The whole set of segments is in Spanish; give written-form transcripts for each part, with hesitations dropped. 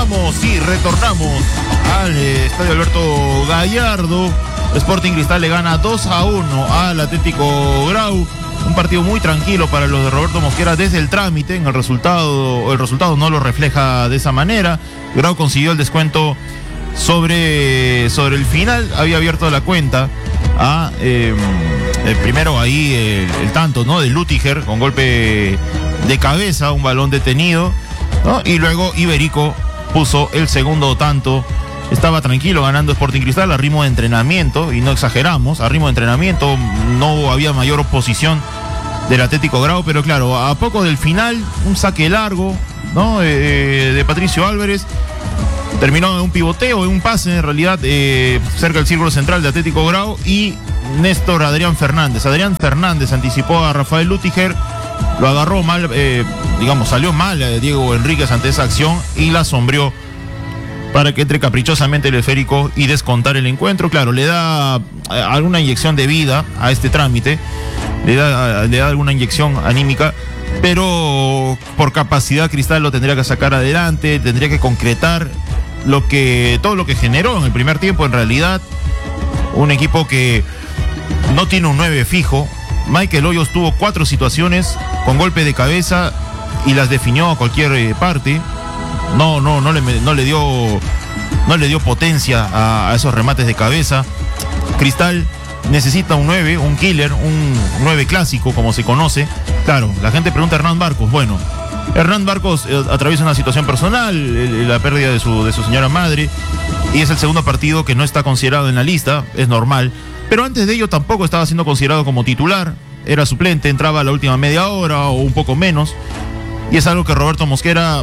retornamos al estadio Alberto Gallardo. Sporting Cristal le gana 2-1 al Atlético Grau. Un partido muy tranquilo para los de Roberto Mosquera desde el trámite. El resultado no lo refleja de esa manera. Grau consiguió el descuento sobre el final. Había abierto la cuenta a primero ahí el tanto, ¿no?, de Lutiger con golpe de cabeza, un balón detenido, ¿no? Y luego Iberico puso el segundo tanto. Estaba tranquilo ganando Sporting Cristal a ritmo de entrenamiento, y no exageramos, a ritmo de entrenamiento. No había mayor oposición del Atlético Grau, pero claro, a poco del final, un saque largo, ¿no?, de Patricio Álvarez. Terminó en un pivoteo, en un pase en realidad, cerca del círculo central de Atlético Grau, y Néstor Adrián Fernández anticipó a Rafael Lutiger, lo agarró mal, salió mal Diego Enríquez ante esa acción y la sombreó para que entre caprichosamente el esférico y descontar el encuentro. Claro, le da alguna inyección de vida a este trámite, le da alguna inyección anímica, pero por capacidad Cristal lo tendría que sacar adelante, tendría que concretar todo lo que generó en el primer tiempo. En realidad, un equipo que no tiene un 9 fijo. Michael Hoyos tuvo 4 situaciones con golpe de cabeza y las definió a cualquier parte. No le dio potencia a esos remates de cabeza. Cristal necesita un 9, un killer, un 9 clásico, como se conoce. Claro, la gente pregunta a Hernán Barcos. Bueno, Hernán Barcos atraviesa una situación personal, la pérdida de su señora madre, y es el segundo partido que no está considerado en la lista, es normal. Pero antes de ello tampoco estaba siendo considerado como titular, era suplente, entraba a la última media hora o un poco menos, y es algo que Roberto Mosquera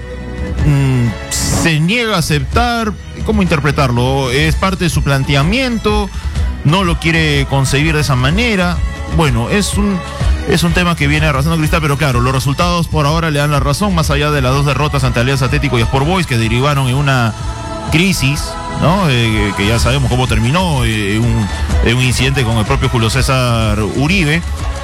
se niega a aceptar. ¿Cómo interpretarlo? Es parte de su planteamiento, no lo quiere concebir de esa manera. Bueno, es un tema que viene arrasando Cristal, pero claro, los resultados por ahora le dan la razón, más allá de las 2 derrotas ante Alianza Atlético y Sport Boys, que derivaron en una crisis, ¿no? Que ya sabemos cómo terminó, un incidente con el propio Julio César Uribe.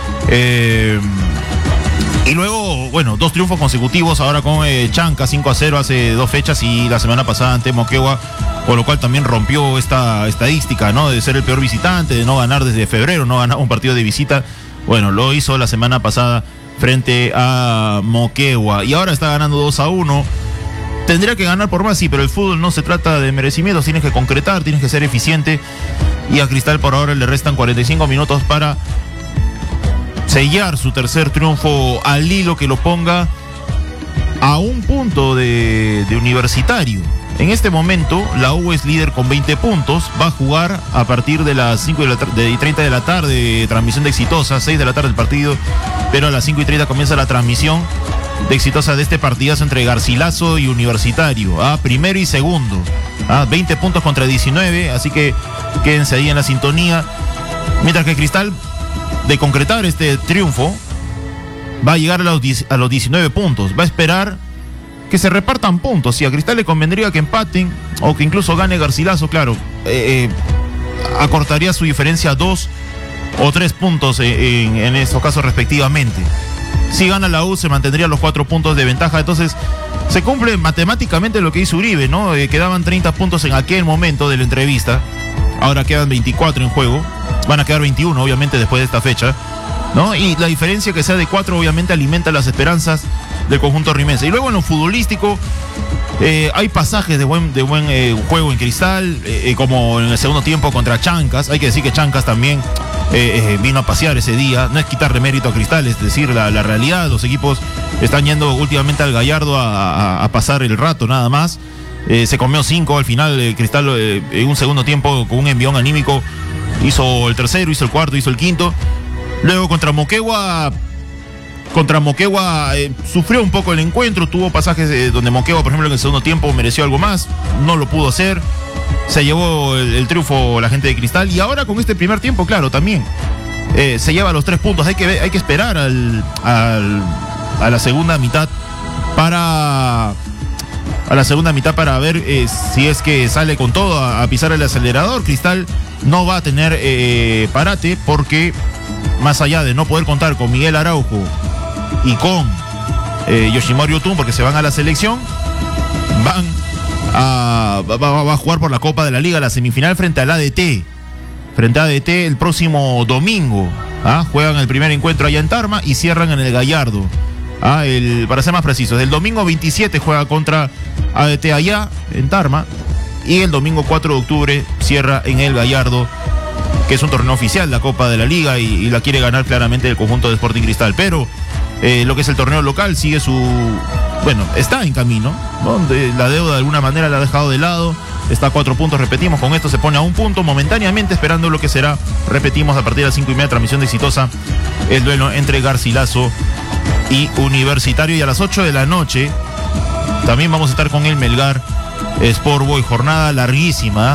Y luego, bueno, 2 triunfos consecutivos ahora con Chanca, 5-0 hace 2 fechas, y la semana pasada ante Moquegua, con lo cual también rompió esta estadística, ¿no?, de ser el peor visitante, de no ganar desde febrero, no ganar un partido de visita. Bueno, lo hizo la semana pasada frente a Moquegua, y ahora está ganando 2-1. Tendría que ganar por más, sí, pero el fútbol no se trata de merecimientos, tienes que concretar, tienes que ser eficiente, y a Cristal por ahora le restan 45 minutos para sellar su tercer triunfo al hilo, que lo ponga a un punto de Universitario. En este momento la U es líder con 20 puntos, va a jugar a partir de las 5:30 de la tarde, transmisión de Exitosa, 6 de la tarde el partido, pero a las 5:30 comienza la transmisión de Exitosa de este partidazo entre Garcilaso y Universitario, primero y segundo, 20 puntos contra 19, así que quédense ahí en la sintonía. Mientras que Cristal, de concretar este triunfo, va a llegar a los 19 puntos, va a esperar que se repartan puntos. Si a Cristal le convendría que empaten o que incluso gane Garcilaso, claro, acortaría su diferencia a 2 o 3 puntos en estos casos respectivamente. Si gana la U, se mantendría los 4 puntos de ventaja. Entonces se cumple matemáticamente lo que hizo Uribe, ¿no? Quedaban 30 puntos en aquel momento de la entrevista, ahora quedan 24 en juego, van a quedar 21 obviamente después de esta fecha, ¿no? Y la diferencia que sea de 4 obviamente alimenta las esperanzas del conjunto rimense. Y luego en lo futbolístico, hay pasajes de buen juego en Cristal, como en el segundo tiempo contra Chancas. Hay que decir que Chancas también vino a pasear ese día, no es quitarle mérito a Cristal, es decir, la realidad. Los equipos están yendo últimamente al Gallardo a pasar el rato nada más. Se comió 5 al final, Cristal en un segundo tiempo con un envión anímico hizo el tercero, hizo el cuarto, hizo el quinto. Luego contra Moquegua sufrió un poco el encuentro, tuvo pasajes donde Moquegua, por ejemplo, en el segundo tiempo mereció algo más, no lo pudo hacer, se llevó el triunfo la gente de Cristal. Y ahora con este primer tiempo, claro, también se lleva los 3 puntos. Hay que esperar a la segunda mitad para ver si es que sale con todo a pisar el acelerador. Cristal no va a tener parate, porque más allá de no poder contar con Miguel Araujo y con Yoshimar Yotun, porque se van a la selección, van va a jugar por la Copa de la Liga, la semifinal frente al ADT. Frente a ADT el próximo domingo. Juegan el primer encuentro allá en Tarma y cierran en el Gallardo. Para ser más precisos, el domingo 27 juega contra ADT allá en Tarma y el domingo 4 de octubre cierra en el Gallardo, que es un torneo oficial, la Copa de la Liga, y la quiere ganar claramente el conjunto de Sporting Cristal. Pero lo que es el torneo local sigue está en camino, ¿no? La deuda de alguna manera la ha dejado de lado, está a 4 puntos, repetimos, con esto se pone a 1 punto momentáneamente, esperando lo que será, repetimos, a partir de las 5:30, transmisión de Exitosa, el duelo entre Garcilaso y Universitario. Y a las 8 de la noche también vamos a estar con el Melgar Sport Boy. Jornada larguísima,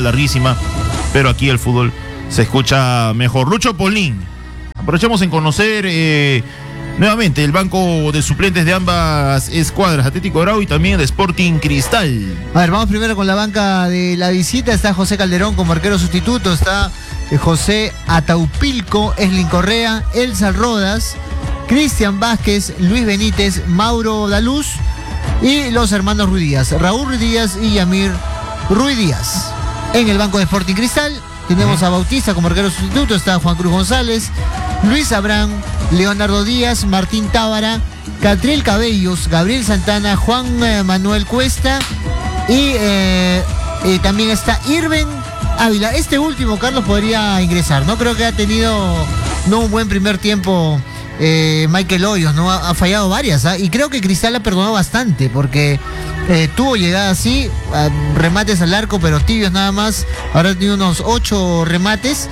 pero aquí el fútbol se escucha mejor. Lucho Polín, aprovechamos en conocer nuevamente el banco de suplentes de ambas escuadras, Atlético Grau y también de Sporting Cristal. A ver, vamos primero con la banca de la visita. Está José Calderón como arquero sustituto, está José Ataupilco, Eslin Correa, Elsa Rodas, Cristian Vázquez, Luis Benítez, Mauro Daluz y los hermanos Ruiz Díaz, Raúl Ruiz Díaz y Yamir Ruiz Díaz. En el banco de Sporting Cristal tenemos a Bautista como arquero sustituto, está Juan Cruz González, Luis Abrán, Leonardo Díaz, Martín Tábara, Catriel Cabellos, Gabriel Santana, Juan Manuel Cuesta y también está Irben Ávila. Este último, Carlos, podría ingresar, ¿no? Creo que ha tenido un buen primer tiempo Michael Hoyos, ¿no? Ha fallado varias, y creo que Cristal ha perdonado bastante porque tuvo llegada así, remates al arco, pero tibios nada más. Ahora tiene unos 8 remates,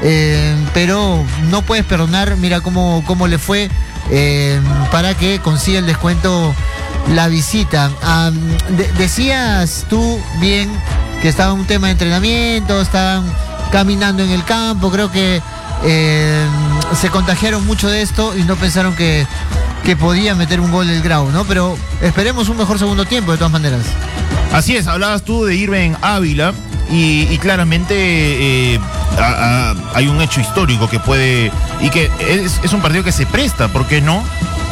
pero no puedes perdonar. Mira cómo le fue para que consiga el descuento la visita. Decías tú bien que estaba un tema de entrenamiento, estaban caminando en el campo, creo que se contagiaron mucho de esto y no pensaron que podía meter un gol el Grau, ¿no? Pero esperemos un mejor segundo tiempo de todas maneras. Así es, hablabas tú de Irben Ávila y claramente hay un hecho histórico que puede, y que es un partido que se presta, ¿por qué no?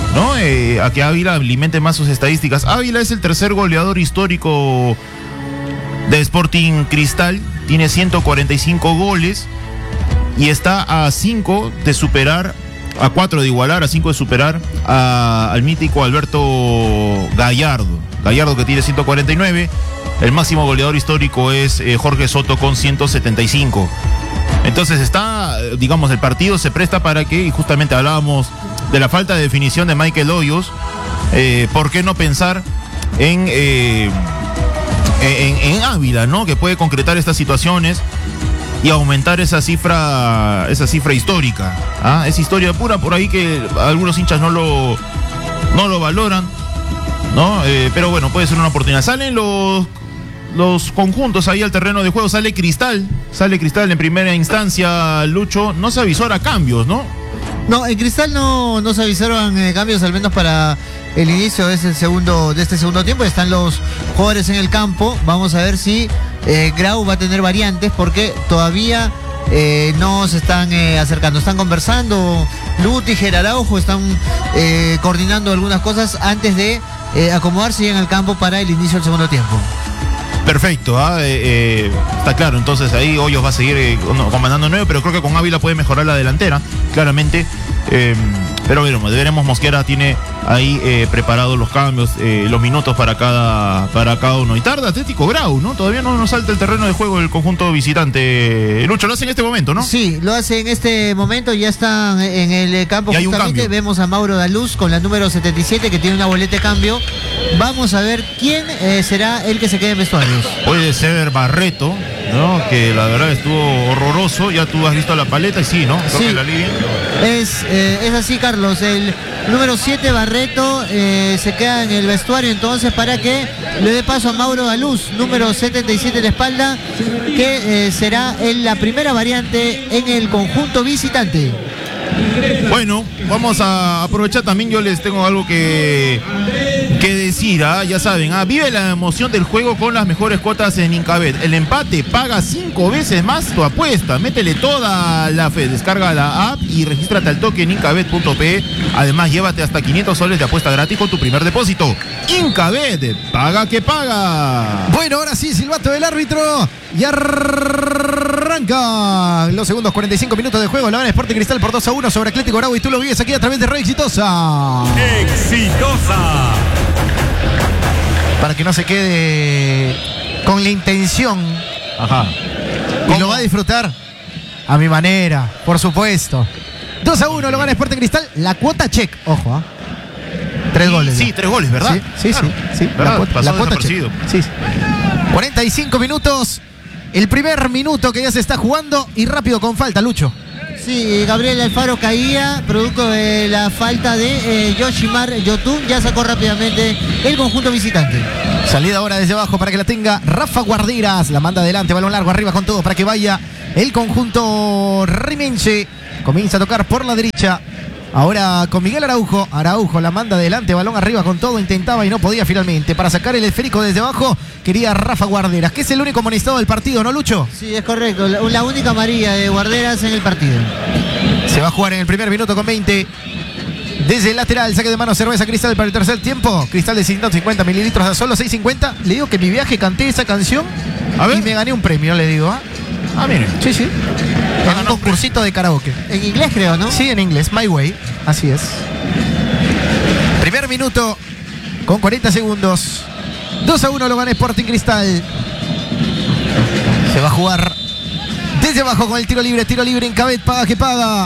A que Ávila alimente más sus estadísticas. Ávila es el tercer goleador histórico de Sporting Cristal, tiene 145 goles y está a 5 de superar, a 4 de igualar, a 5 de superar al mítico Alberto Gallardo, que tiene 149. El máximo goleador histórico es Jorge Soto con 175. Entonces el partido se presta para que, y justamente hablábamos de la falta de definición de Michael Hoyos, ¿por qué no pensar en Ávila, ¿no? Que puede concretar estas situaciones y aumentar esa cifra histórica. Es historia pura, por ahí que algunos hinchas no lo valoran, ¿no? Pero bueno, puede ser una oportunidad. Salen los conjuntos ahí al terreno de juego, sale Cristal en primera instancia. Lucho, no se avisó ahora cambios, ¿no? No, en Cristal no se avisaron cambios, al menos para el inicio de este segundo tiempo. Están los jugadores en el campo. Vamos a ver si Grau va a tener variantes, porque todavía no se están acercando. Están conversando Lutiger, Araujo, están coordinando algunas cosas antes de acomodarse ya en el campo para el inicio del segundo tiempo. Perfecto, está claro. Entonces ahí Hoyos va a seguir comandando 9, pero creo que con Ávila puede mejorar la delantera, claramente. Pero veremos. Mosquera tiene ahí preparados los cambios, los minutos para cada uno. Y tarda Atlético Grau, ¿no? Todavía no salta el terreno de juego el conjunto visitante. Lucho, lo hace en este momento, ¿no? Sí, lo hace en este momento. Ya están en el campo. Y hay justamente. Vemos a Mauro Daluz con la número 77, que tiene una boleta de cambio. Vamos a ver quién será el que se quede en vestuarios. Puede ser Barreto, ¿no? Que la verdad estuvo horroroso. Ya tú has visto la paleta y sí, ¿no? Sí. La línea. Es así, Carlos. El número 7, Barreto, se queda en el vestuario entonces para que le dé paso a Mauro Daluz, número 77 en la espalda, que será la primera variante en el conjunto visitante. Bueno, vamos a aprovechar también, yo les tengo algo que decir, ya saben, vive la emoción del juego con las mejores cuotas en Incabet. El empate paga 5 veces más tu apuesta, métele toda la fe, descarga la app y regístrate al toque en incabet.pe. Además, llévate hasta 500 soles de apuesta gratis con tu primer depósito. Incabet, paga que paga. Bueno, ahora sí, silbato del árbitro y arranca los segundos 45 minutos de juego. La gana Sporting Cristal por 2-1 sobre Atlético Grau y tú lo vives aquí a través de Radio Exitosa. Exitosa. Para que no se quede con la intención. Ajá. Y lo va a disfrutar a mi manera, por supuesto. 2-1 lo gana Sporting Cristal. La cuota check, ojo, 3 goles. Sí, 3 goles, ¿verdad? Sí, claro. sí. ¿Verdad? La cuota check. Sí. 45 minutos. El primer minuto que ya se está jugando y rápido con falta, Lucho. Sí, Gabriel Alfaro caía, producto de la falta de Yoshimar Yotun. Ya sacó rápidamente el conjunto visitante. Salida ahora desde abajo para que la tenga Rafa Guarderas. La manda adelante, balón largo arriba con todo para que vaya el conjunto rimense. Comienza a tocar por la derecha. Ahora con Miguel Araujo. Araujo la manda adelante, balón arriba con todo. Intentaba y no podía finalmente. Para sacar el esférico desde abajo quería Rafa Guarderas, que es el único amonestado del partido, ¿no, Lucho? Sí, es correcto. La única amarilla de Guarderas en el partido. Se va a jugar en el primer minuto con 20. Desde el lateral, saque de mano Cerveza Cristal para el tercer tiempo. Cristal de 150 mililitros a solo 6.50. Le digo que en mi viaje canté esa canción y me gané un premio, le digo. Miren. Sí. En un concursito de karaoke. En inglés creo, ¿no? Sí, en inglés. My Way. Así es. Primer minuto con 40 segundos. 2-1 lo gana Sporting Cristal. Se va a jugar desde abajo con el tiro libre. Tiro libre en Incabet, paga que paga.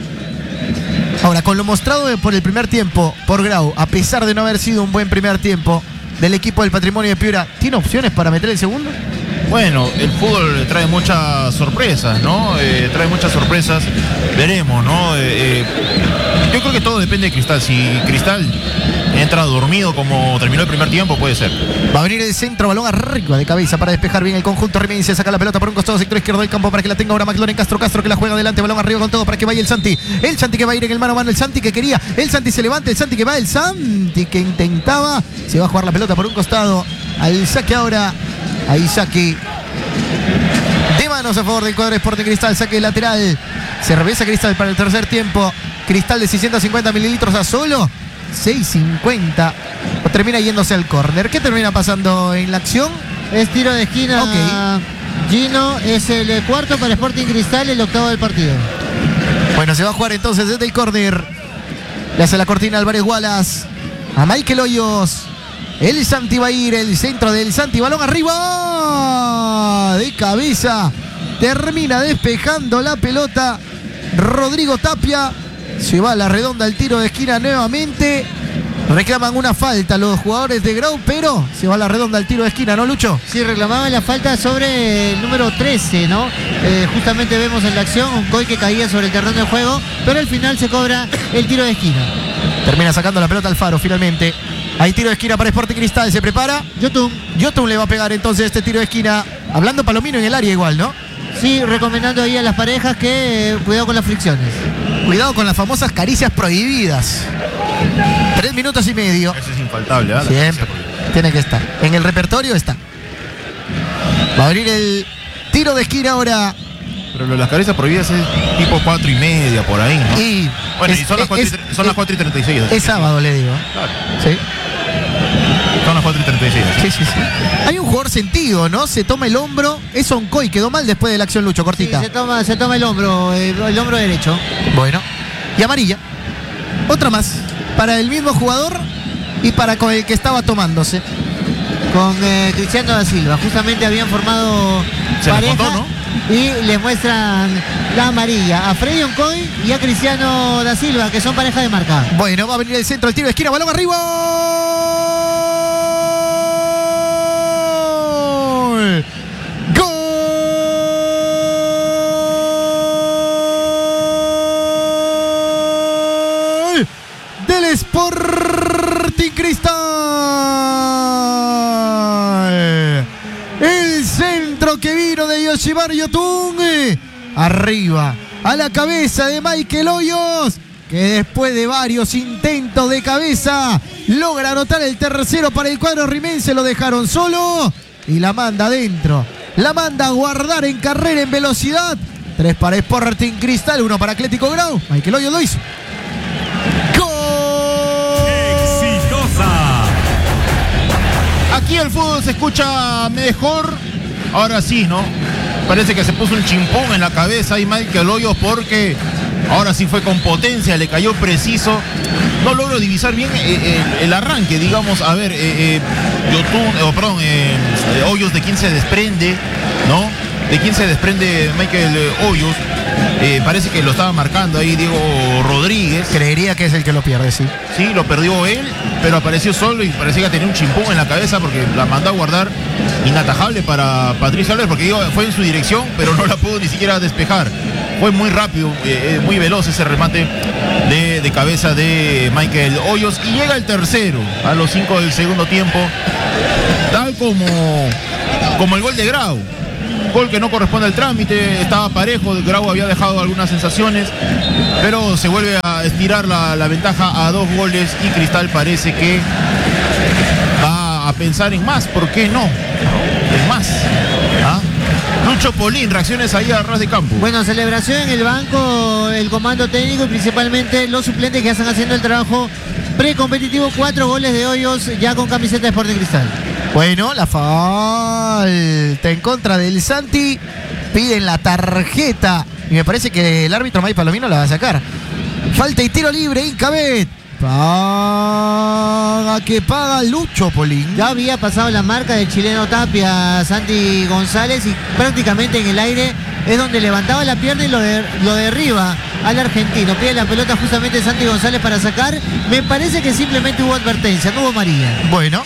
Ahora, con lo mostrado por el primer tiempo por Grau, a pesar de no haber sido un buen primer tiempo del equipo del Patrimonio de Piura, ¿tiene opciones para meter el segundo? Bueno, el fútbol trae muchas sorpresas, ¿no? Trae muchas sorpresas. Veremos, ¿no? Yo creo que todo depende de Cristal. Si Cristal entra dormido como terminó el primer tiempo, puede ser. Va a venir el centro, balón arriba de cabeza para despejar bien el conjunto rimense. Saca la pelota por un costado sector izquierdo del campo para que la tenga ahora McLaren Castro que la juega adelante, balón arriba con todo para que vaya el Santi. El Santi que va a ir en el mano a mano, el Santi que quería, el Santi se levanta, el Santi que va, el Santi que intentaba. Se va a jugar la pelota por un costado. Al saque ahora. Ahí saque de manos a favor del cuadro Sporting Cristal. Saque lateral. Cerveza Cristal para el tercer tiempo. Cristal de 650 mililitros a solo 6.50. Termina yéndose al córner. ¿Qué termina pasando en la acción? Es tiro de esquina. Ok. Gino es el cuarto para Sporting Cristal, el octavo del partido. Bueno, se va a jugar entonces desde el córner. Le hace la cortina Álvarez Wallace a Michael Hoyos. El Santi va a ir, el centro del Santi, balón arriba de cabeza. Termina despejando la pelota Rodrigo Tapia. Se va a la redonda el tiro de esquina nuevamente. Reclaman una falta los jugadores de Grau, pero se va a la redonda el tiro de esquina, ¿no, Lucho? Sí, reclamaban la falta sobre el número 13, ¿no? Justamente vemos en la acción un Coy que caía sobre el terreno de juego, pero al final se cobra el tiro de esquina. Termina sacando la pelota Alfaro finalmente. Hay tiro de esquina para Sporting Cristal, se prepara. Yotun le va a pegar entonces este tiro de esquina. Hablando Palomino en el área igual, ¿no? Sí, recomendando ahí a las parejas que cuidado con las fricciones. Cuidado con las famosas caricias prohibidas. 3 minutos y medio. Eso es infaltable, ¿eh? Siempre. Tiene que estar. En el repertorio está. Va a abrir el tiro de esquina ahora. Pero las caricias prohibidas es tipo 4:30 por ahí, ¿no? Y bueno, y son las 4:36. Es sábado, le digo. Claro. Sí. Son las 4:36. Sí. Hay un jugador sentido, ¿no? Se toma el hombro. Es Oncoy, quedó mal después de la acción, Lucho, cortita. Sí, se toma el hombro derecho. Bueno. Y amarilla. Otra más. Para el mismo jugador y para con el que estaba tomándose. Con Cristiano da Silva. Justamente habían formado pareja. Contó, ¿no? Y les muestran la amarilla a Freddy Oncoy y a Cristiano da Silva, que son pareja de marca. Bueno, va a venir el centro, el tiro de esquina, balón arriba. ¡Gol! Del Sporting Cristal. El centro que vino de Yoshimar Yotun. Arriba. a la cabeza de Michael Hoyos, que después de varios intentos de cabeza logra anotar el tercero para el cuadro rimense. Lo dejaron solo y la manda adentro. La manda a guardar en carrera, en velocidad. 3 para Sporting Cristal, 1 para Atlético Grau. Michael Hoyos lo hizo. ¡Gol! ¡Exitosa! Aquí el fútbol se escucha mejor. Ahora sí, ¿no? Parece que se puso un chimpón en la cabeza ahí Michael Hoyos, porque ahora sí fue con potencia, le cayó preciso. No logro divisar bien el arranque, digamos. A ver, Hoyos, de quién se desprende, ¿no? De quién se desprende Michael Hoyos. Parece que lo estaba marcando ahí Diego Rodríguez. Creería que es el que lo pierde, sí. Sí, lo perdió él, pero apareció solo y parecía que tenía un chimpón en la cabeza porque la mandó a guardar inatajable para Patricio Álvarez, porque fue en su dirección, pero no la pudo ni siquiera despejar. Fue muy rápido, muy veloz ese remate de cabeza de Michael Hoyos. Y llega el tercero a los 5 del segundo tiempo, tal como el gol de Grau. Gol que no corresponde al trámite, estaba parejo, Grau había dejado algunas sensaciones, pero se vuelve a estirar la ventaja a 2 goles y Cristal parece que va a pensar en más. ¿Por qué no? En más. ¿Ah? Lucho Polín, reacciones ahí a ras de campo. Bueno, celebración en el banco, el comando técnico y principalmente los suplentes que ya están haciendo el trabajo precompetitivo. 4 goles de Hoyos ya con camiseta de Sporting Cristal. Bueno, la falta en contra del Santi. Piden la tarjeta y me parece que el árbitro May Palomino la va a sacar. Falta y tiro libre, Incabet. Paga Lucho Polín. Ya había pasado la marca del chileno Tapia, Santi González, y prácticamente en el aire es donde levantaba la pierna y lo derriba al argentino. Pide la pelota justamente Santi González para sacar. Me parece que simplemente hubo advertencia, no hubo amarilla. Bueno,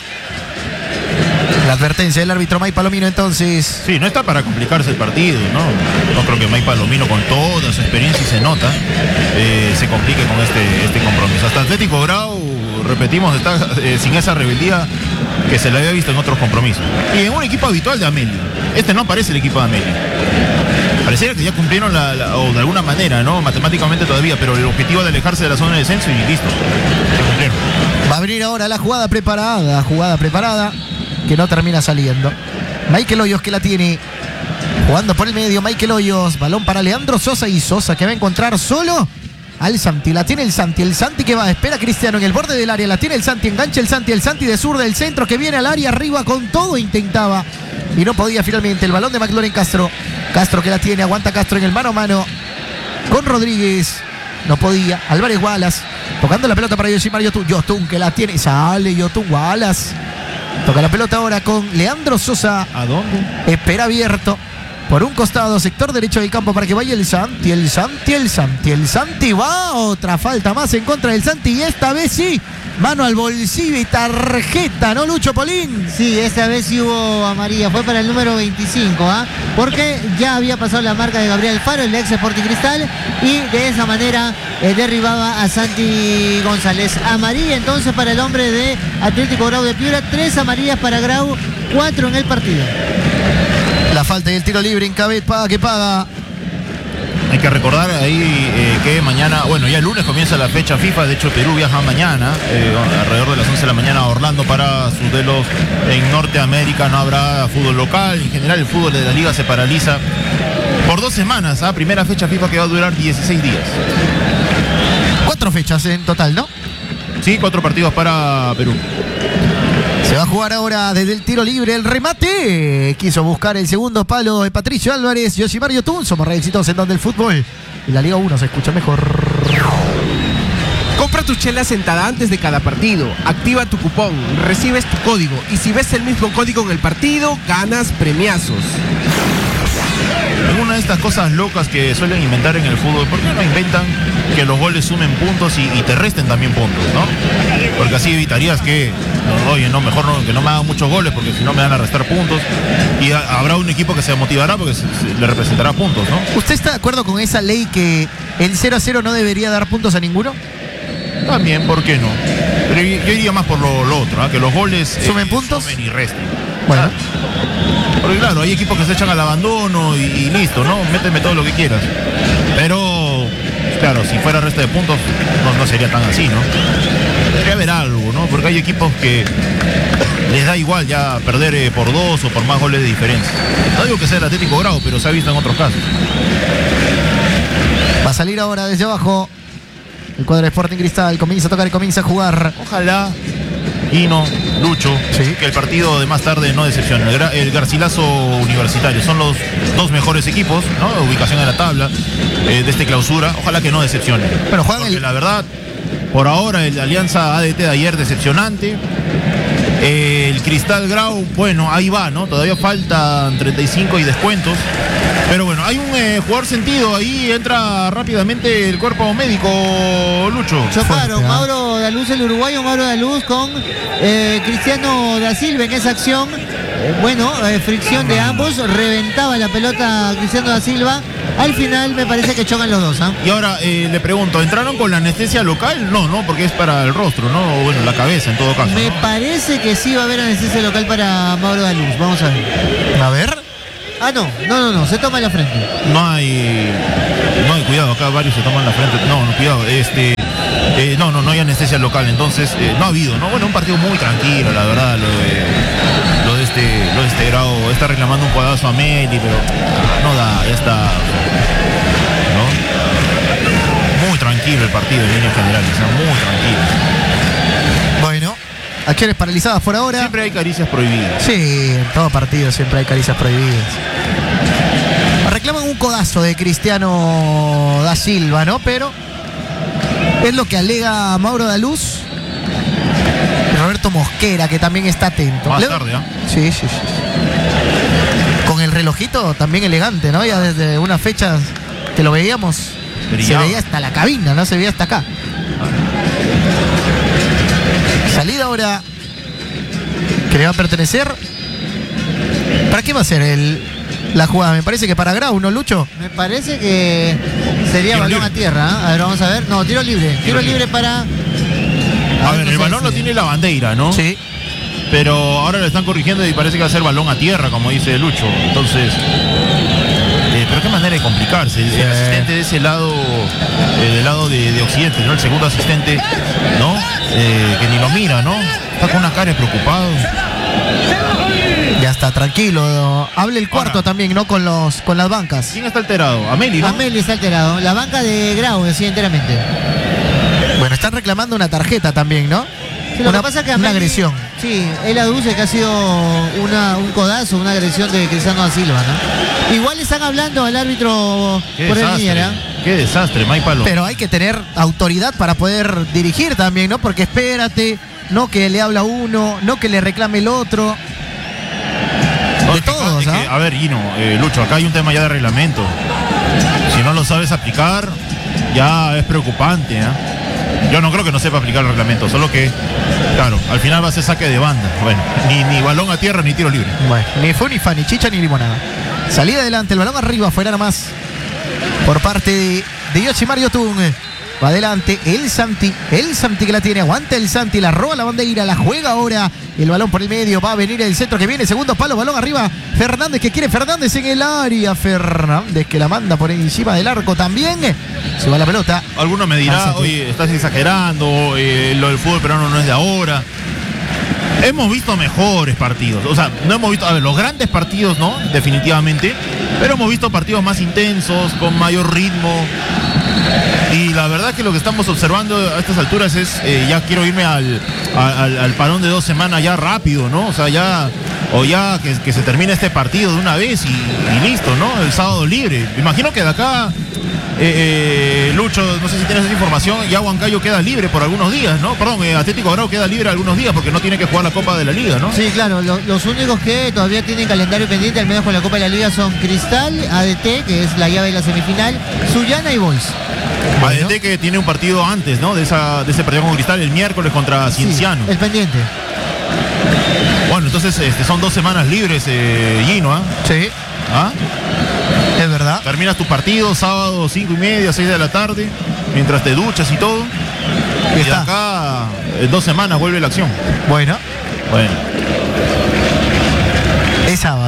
la advertencia del árbitro May Palomino entonces. Sí, no está para complicarse el partido, ¿no? No creo que May Palomino, con toda su experiencia y se nota, se complique con este compromiso. Hasta Atlético Grau, repetimos, está sin esa rebeldía que se le había visto en otros compromisos. Y en un equipo habitual de Amelio. Este no aparece el equipo de Amelio. Pareciera que ya cumplieron o de alguna manera, ¿no? Matemáticamente todavía, pero el objetivo de alejarse de la zona de descenso y listo. Se cumplieron. Va a venir ahora la jugada preparada, que no termina saliendo. Michael Hoyos que la tiene, jugando por el medio. Michael Hoyos, balón para Leandro Sosa, y Sosa que va a encontrar solo al Santi. La tiene el Santi que va, espera Cristiano en el borde del área, la tiene el Santi, engancha el Santi de sur del centro, que viene al área, arriba con todo, intentaba y no podía finalmente. El balón de McLaren Castro que la tiene, aguanta Castro en el mano a mano con Rodríguez, no podía. Álvarez Wallace tocando la pelota para Yoshimar Yotun que la tiene, sale Yotun Wallace. Toca la pelota ahora con Leandro Sosa. ¿A dónde? Espera abierto por un costado, sector derecho del campo, para que vaya el Santi. El Santi va, otra falta más en contra del Santi, y esta vez sí, mano al bolsillo y tarjeta, ¿no, Lucho Polín? Sí, esta vez sí hubo amarilla, fue para el número 25, ¿ah? Porque ya había pasado la marca de Gabriel Faro, el ex Sporting Cristal, y de esa manera derribaba a Santi González. Amarilla entonces para el hombre de Atlético Grau de Piura, 3 amarillas para Grau, 4 en el partido. La falta y el tiro libre, Incabet paga. Hay que recordar ahí que mañana, bueno, ya el lunes comienza la fecha FIFA. De hecho, Perú viaja mañana, alrededor de las 11 de la mañana, a Orlando para sus duelos en Norteamérica. No habrá fútbol local. En general, el fútbol de la liga se paraliza por 2 semanas. Primera fecha FIFA que va a durar 16 días. 4 fechas en total, ¿no? Sí, 4 partidos para Perú. Se va a jugar ahora desde el tiro libre, el remate. Quiso buscar el segundo palo de Patricio Álvarez. Yoshimar Yotun, somos re exitosos en donde el fútbol y la Liga 1 se escucha mejor. Compra tu chela sentada antes de cada partido. Activa tu cupón, recibes tu código. Y si ves el mismo código en el partido, ganas premiazos. En una de estas cosas locas que suelen inventar en el fútbol, ¿por qué no inventan que los goles sumen puntos y te resten también puntos, ¿no? Porque así evitarías que, oye, no, mejor no, que no me hagan muchos goles porque si no me van a restar puntos, y habrá un equipo que se motivará porque le representará puntos, ¿no? ¿Usted está de acuerdo con esa ley que el 0-0 no debería dar puntos a ninguno? También, ¿por qué no? Pero yo iría más por lo otro, que los goles ¿sumen puntos? Sumen y resten. Bueno. Porque claro, hay equipos que se echan al abandono y listo, ¿no? Méteme todo lo que quieras. Pero, claro, si fuera resto de puntos, no sería tan así, ¿no? Debería haber algo, ¿no? Porque hay equipos que les da igual ya perder por 2 o por más goles de diferencia. No digo que sea el Atlético Grau, pero se ha visto en otros casos. Va a salir ahora desde abajo. El cuadro de Sporting Cristal comienza a tocar y comienza a jugar. Ojalá, Hino, Lucho, Sí. que el partido de más tarde no decepcione. El Garcilaso Universitario son los dos mejores equipos, ¿no? Ubicación en la tabla de este clausura. Ojalá que no decepcione. Pero juegan Porque el- la verdad, por ahora el Alianza ADT de ayer decepcionante. El Cristal Grau, bueno, ahí va, ¿no? Todavía faltan 35 y descuentos. Pero bueno, hay un jugador sentido, ahí entra rápidamente el cuerpo médico, Lucho. Chocaron Fuerte, ¿ah? Mauro Daluz, el uruguayo Mauro Daluz, con Cristiano da Silva en esa acción. Fricción de ambos, reventaba la pelota Cristiano da Silva. Al final me parece que chocan los dos, ¿ah? Y ahora le pregunto, ¿entraron con la anestesia local? No, porque es para el rostro, ¿no? Bueno, la cabeza en todo caso. Me ¿no? parece que sí va a haber anestesia local para Mauro Daluz. Vamos a ver. A ver. Ah, no, se toma en la frente. No hay cuidado, acá varios se toman la frente. No, cuidado, no hay anestesia local, entonces no ha habido, ¿no? Bueno, un partido muy tranquilo, la verdad, lo de este Grau, está reclamando un cuadazo a Meli, pero no da, ya está, ¿no? Muy tranquilo el partido en líneas generales, muy tranquilo. Bueno. Acciones paralizadas por ahora. Siempre hay caricias prohibidas. Sí, en todo partido siempre hay caricias prohibidas. Reclaman un codazo de Cristiano da Silva, ¿no? Pero es lo que alega Mauro Daluz. Roberto Mosquera, que también está atento. Más tarde, ¿ah? Sí. Con el relojito también elegante, ¿no? Ya desde unas fechas que lo veíamos, Brillaba. se veía hasta la cabina, no se veía hasta acá. Salida ahora que le va a pertenecer. ¿Para qué va a ser la jugada? Me parece que para Grau, ¿no, Lucho? Me parece que sería Tiro balón libre. a tierra, ¿ah? A ver, vamos a ver. No, tiro libre. Tiro libre para... A ver, no el sé, balón lo sí. tiene la bandera, ¿no? Sí. Pero ahora lo están corrigiendo y parece que va a ser balón a tierra, como dice Lucho. Entonces, pero qué manera de complicarse. El asistente de ese lado, del lado de Occidente, ¿no? El segundo asistente, ¿no? Que ni lo mira, ¿no? Está con una cara de preocupado. Ya está, tranquilo. Hable el cuarto Ahora. también, ¿no? Con las bancas. ¿Quién está alterado? Ameli, ¿no? Ameli está alterado. La banca de Grau decía enteramente. Bueno, están reclamando una tarjeta también, ¿no? Sí, lo que pasa es que una Ameli- agresión. Sí, él aduce que ha sido un codazo, una agresión de Cristiano da Silva, ¿no? Igual le están hablando al árbitro Qué por el desastre. Miera. Qué desastre, Mike Palo. Pero hay que tener autoridad para poder dirigir también, ¿no? Porque espérate, no que le habla uno, no que le reclame el otro. No, de es que todos, es que, ¿ah? a ver, Gino, Lucho, acá hay un tema ya de reglamento. Si no lo sabes aplicar, ya es preocupante, ¿ah? Yo no creo que no sepa aplicar el reglamento, solo que, claro, al final va a ser saque de banda. Bueno, ni balón a tierra ni tiro libre. Bueno, ni fu, ni fa, ni chicha, ni limonada. Salida adelante, el balón arriba, fuera nomás. Por parte de Yoshimar Yotun. Va adelante el Santi que la tiene, aguanta el Santi, la roba la bandera, la juega ahora, el balón por el medio, va a venir el centro que viene, segundo palo, balón arriba, Fernández que quiere, Fernández en el área, Fernández que la manda por encima del arco también, se va la pelota. Alguno me dirá, Santi. oye, estás exagerando, lo del fútbol peruano no es de ahora. Hemos visto mejores partidos, o sea, no hemos visto, a ver, los grandes partidos, ¿no? Definitivamente, pero hemos visto partidos más intensos, con mayor ritmo. Y la verdad que lo que estamos observando a estas alturas es, ya quiero irme al parón de 2 semanas ya rápido, ¿no? O sea, ya que se termine este partido de una vez y listo, ¿no? El sábado libre. Me imagino que de acá, Lucho, no sé si tienes esa información, ya Huancayo queda libre por algunos días, ¿no? Perdón, Atlético Grau queda libre algunos días porque no tiene que jugar la Copa de la Liga, ¿no? Sí, claro, los únicos que todavía tienen calendario pendiente, al menos con la Copa de la Liga, son Cristal, ADT, que es la llave de la semifinal, Sullana y Boys. ADT que tiene un partido antes, ¿no? De ese partido con Cristal el miércoles contra Cienciano. Sí, el pendiente. Bueno, entonces son 2 semanas libres, Gino, ¿ah? Sí, ¿Ah? es verdad. Terminas tu partido sábado 5:30, 6 de la tarde, mientras te duchas y todo. Y de está. acá en 2 semanas vuelve la acción. Bueno, Bueno.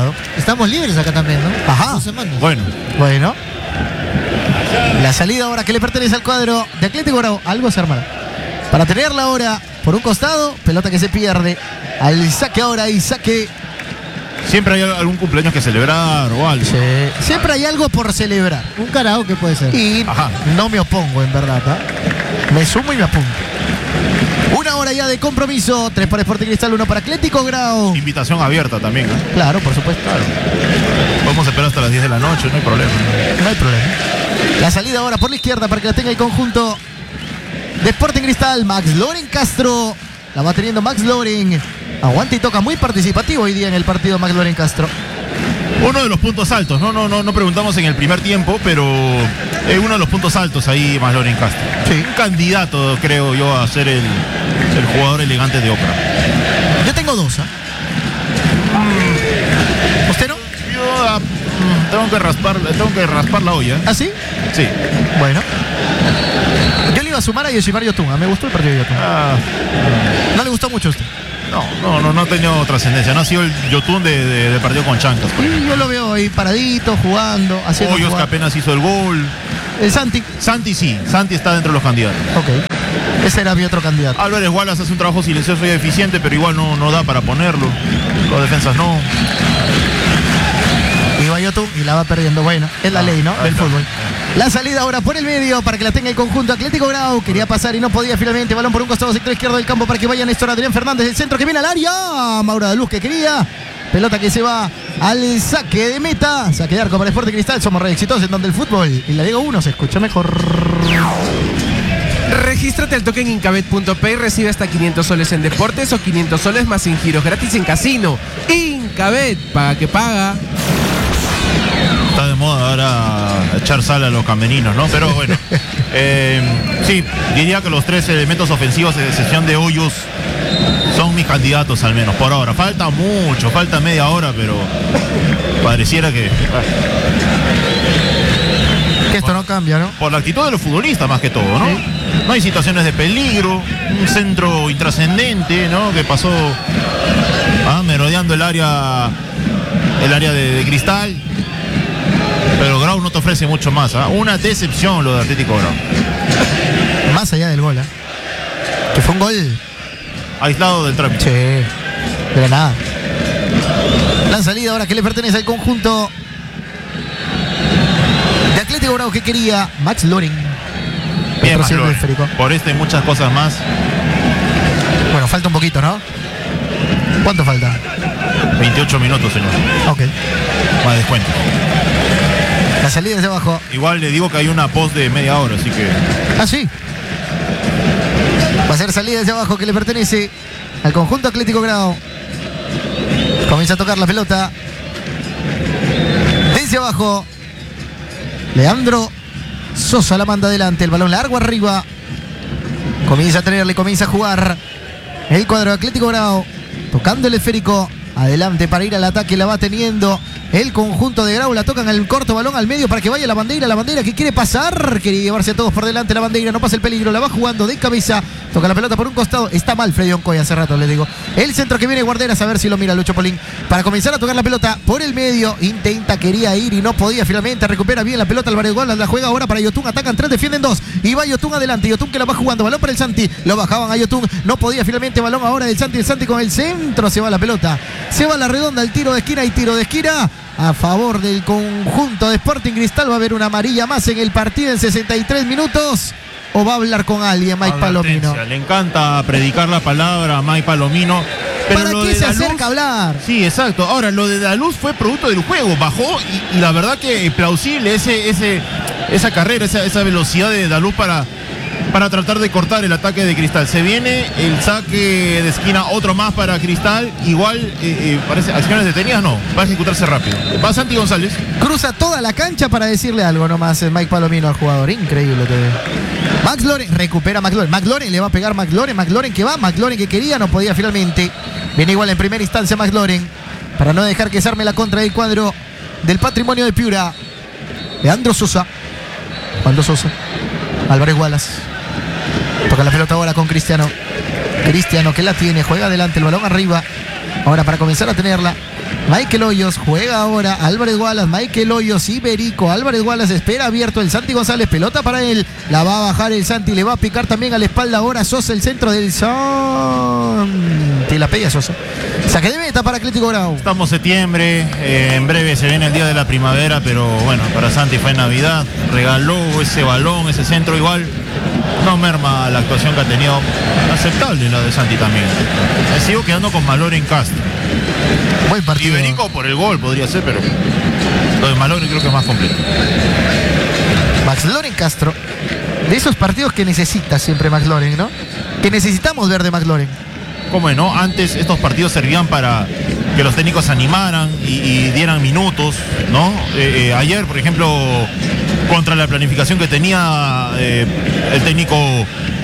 sábado. Estamos libres acá también, ¿no? Ajá. 2 semanas. Bueno, Bueno. La salida ahora que le pertenece al cuadro de Atlético Grau. Algo se armará. Para tenerla ahora por un costado, pelota que se pierde. Al saque ahora y saque. siempre hay algún cumpleaños que celebrar o algo. Siempre hay algo por celebrar. Un karaoke puede ser. Y Ajá. no me opongo, en verdad. Me sumo y me apunto. Una hora ya de compromiso. 3 para Sporting Cristal, 1 para Atlético Grau. Invitación abierta también, ¿eh? Claro, por supuesto. Podemos esperar hasta las 10 de la noche, no hay problema. No hay problema. La salida ahora por la izquierda para que la tenga el conjunto de Sporting Cristal. Max Loren Castro. La va teniendo Max Loren. Aguanta y toca, muy participativo hoy día en el partido Max Loren Castro. Uno de los puntos altos, no preguntamos en el primer tiempo, pero uno de los puntos altos ahí, más Loren Castro. Sí. Un candidato, creo yo, a ser el jugador elegante de Oprah. Yo tengo 2. ¿Usted no? Yo tengo que raspar la olla. ¿Ah, sí? Sí. Bueno. Yo le iba a sumar a Yoshimar Yotun. Me gustó el partido de Yotun. ¿No le gustó mucho a usted? No ha tenido trascendencia. No ha sido el Yotun de partido con Chancas. Sí, yo lo veo ahí paradito, jugando, haciendo Hoyos que jugar. apenas hizo el gol. El Santi. Santi sí, Santi está dentro de los candidatos. Ok. Ese era mi otro candidato. Álvarez Wallace hace un trabajo silencioso y eficiente, pero igual no da para ponerlo. Los defensas no. Iba Yotun y la va perdiendo. Bueno, es la ley, ¿no? ahí Del está. fútbol. La salida ahora por el medio para que la tenga el conjunto Atlético Grau. Quería pasar y no podía finalmente. Balón por un costado sector izquierdo del campo para que vaya Néstor Adrián Fernández del centro que viene al área. Maura de Luz que quería. Pelota que se va al saque de meta. Saque de arco para Sporting Cristal. Somos re exitosos en donde el fútbol y la Liga 1 se escucha mejor. Regístrate al token Incabet.p y recibe hasta 500 soles en deportes o 500 soles más en giros gratis en casino. Incabet, paga que paga. Está de moda ahora echar sal a los camerinos, ¿no? Pero bueno, sí, diría que los 3 elementos ofensivos, de excepción de Hoyos, son mis candidatos al menos por ahora. Falta mucho, falta media hora, pero pareciera que Que esto no cambia, ¿no? por la actitud de los futbolistas más que todo, ¿no? No hay situaciones de peligro, un centro intrascendente, ¿no? Que pasó merodeando el área de Cristal. Pero Grau no te ofrece mucho más, ¿ah? Una decepción lo de Atlético Grau. Más allá del gol, que fue un gol. Aislado del trámite. Sí, de la nada. La salida ahora que le pertenece al conjunto de Atlético Grau que quería Max Loren. Bien, más Retrocede el Loren. esférico. Por y muchas cosas más. Bueno, falta un poquito, ¿no? ¿Cuánto falta? 28 minutos, señor. Ok. Más descuento. La salida desde abajo. Igual le digo que hay una post de media hora, así que Ah, sí. Va a ser salida desde abajo que le pertenece al conjunto Atlético Grau. Comienza a tocar la pelota. Desde abajo. Leandro Sosa la manda adelante. El balón largo arriba. Comienza a tenerle, comienza a jugar el cuadro de Atlético Grau. Tocando el esférico. Adelante para ir al ataque, la va teniendo el conjunto de Grau. La tocan al corto balón al medio para que vaya la bandera que quiere pasar. Quería llevarse a todos por delante la bandera, no pasa el peligro, la va jugando de cabeza. Toca la pelota por un costado. Está mal Freddy Oncoy hace rato, le digo. El centro que viene Guarderas, a ver si lo mira Lucho Polín. Para comenzar a tocar la pelota por el medio. Intenta, quería ir y no podía finalmente. Recupera bien la pelota Álvarez Wallace, la juega ahora para Yotun. Atacan 3, defienden 2. Y va Yotun adelante. Yotun que la va jugando. Balón para el Santi. Lo bajaban a Yotun. No podía finalmente. Balón ahora del Santi. El Santi con el centro. Se va la pelota. Se va la redonda. El tiro de esquina y tiro de esquina a favor del conjunto de Sporting Cristal. Va a haber una amarilla más en el partido en 63 minutos. ¿O va a hablar con alguien Mike Palomino? le encanta predicar la palabra a Mike Palomino. Pero ¿Para lo qué de se Daluz- acerca a hablar? Sí, exacto. Ahora, lo de Daluz fue producto del juego. Bajó y la verdad que plausible esa carrera, esa velocidad de Daluz para tratar de cortar el ataque de Cristal. Se viene el saque de esquina, otro más para Cristal. Igual, parece, acciones detenidas no. Va a ejecutarse rápido. Va Santi González. Cruza toda la cancha para decirle algo nomás Mike Palomino al jugador. Increíble te ve. Max Loren recupera McLaurin. McLaurin le va a pegar McLaurin. McLaurin que va. McLaurin que quería, no podía finalmente. Viene igual en primera instancia McLaurin. Para no dejar que se arme la contra del cuadro del Patrimonio de Piura. Leandro Sosa. Juan Sosa. Álvarez Wallace. Toca la pelota ahora con Cristiano. Cristiano que la tiene. Juega adelante. El balón arriba. Ahora para comenzar a tenerla. Michael Hoyos juega ahora. Álvarez Wallace, Michael Hoyos, Iberico. Álvarez Wallace espera abierto el Santi González. Pelota para él. La va a bajar el Santi. Le va a picar también a la espalda ahora Sosa, el centro del Santi. La pella Sosa. Saque de meta para Atlético Grau. Estamos septiembre, en breve se viene el día de la primavera, pero bueno, para Santi fue Navidad. Regaló ese balón, ese centro igual. No merma la actuación que ha tenido. Aceptable la de Santi también. Me sigo quedando con Maloren Castro. Buen partido. Iberico por el gol podría ser, pero lo de Maloren creo que es más completo. Max Loren Castro. De esos partidos que necesita siempre Max Loren, ¿no? Que necesitamos ver de Max Loren. ¿Cómo no? Antes estos partidos servían para que los técnicos se animaran y dieran minutos, ¿no? Ayer, por ejemplo, contra la planificación que tenía el técnico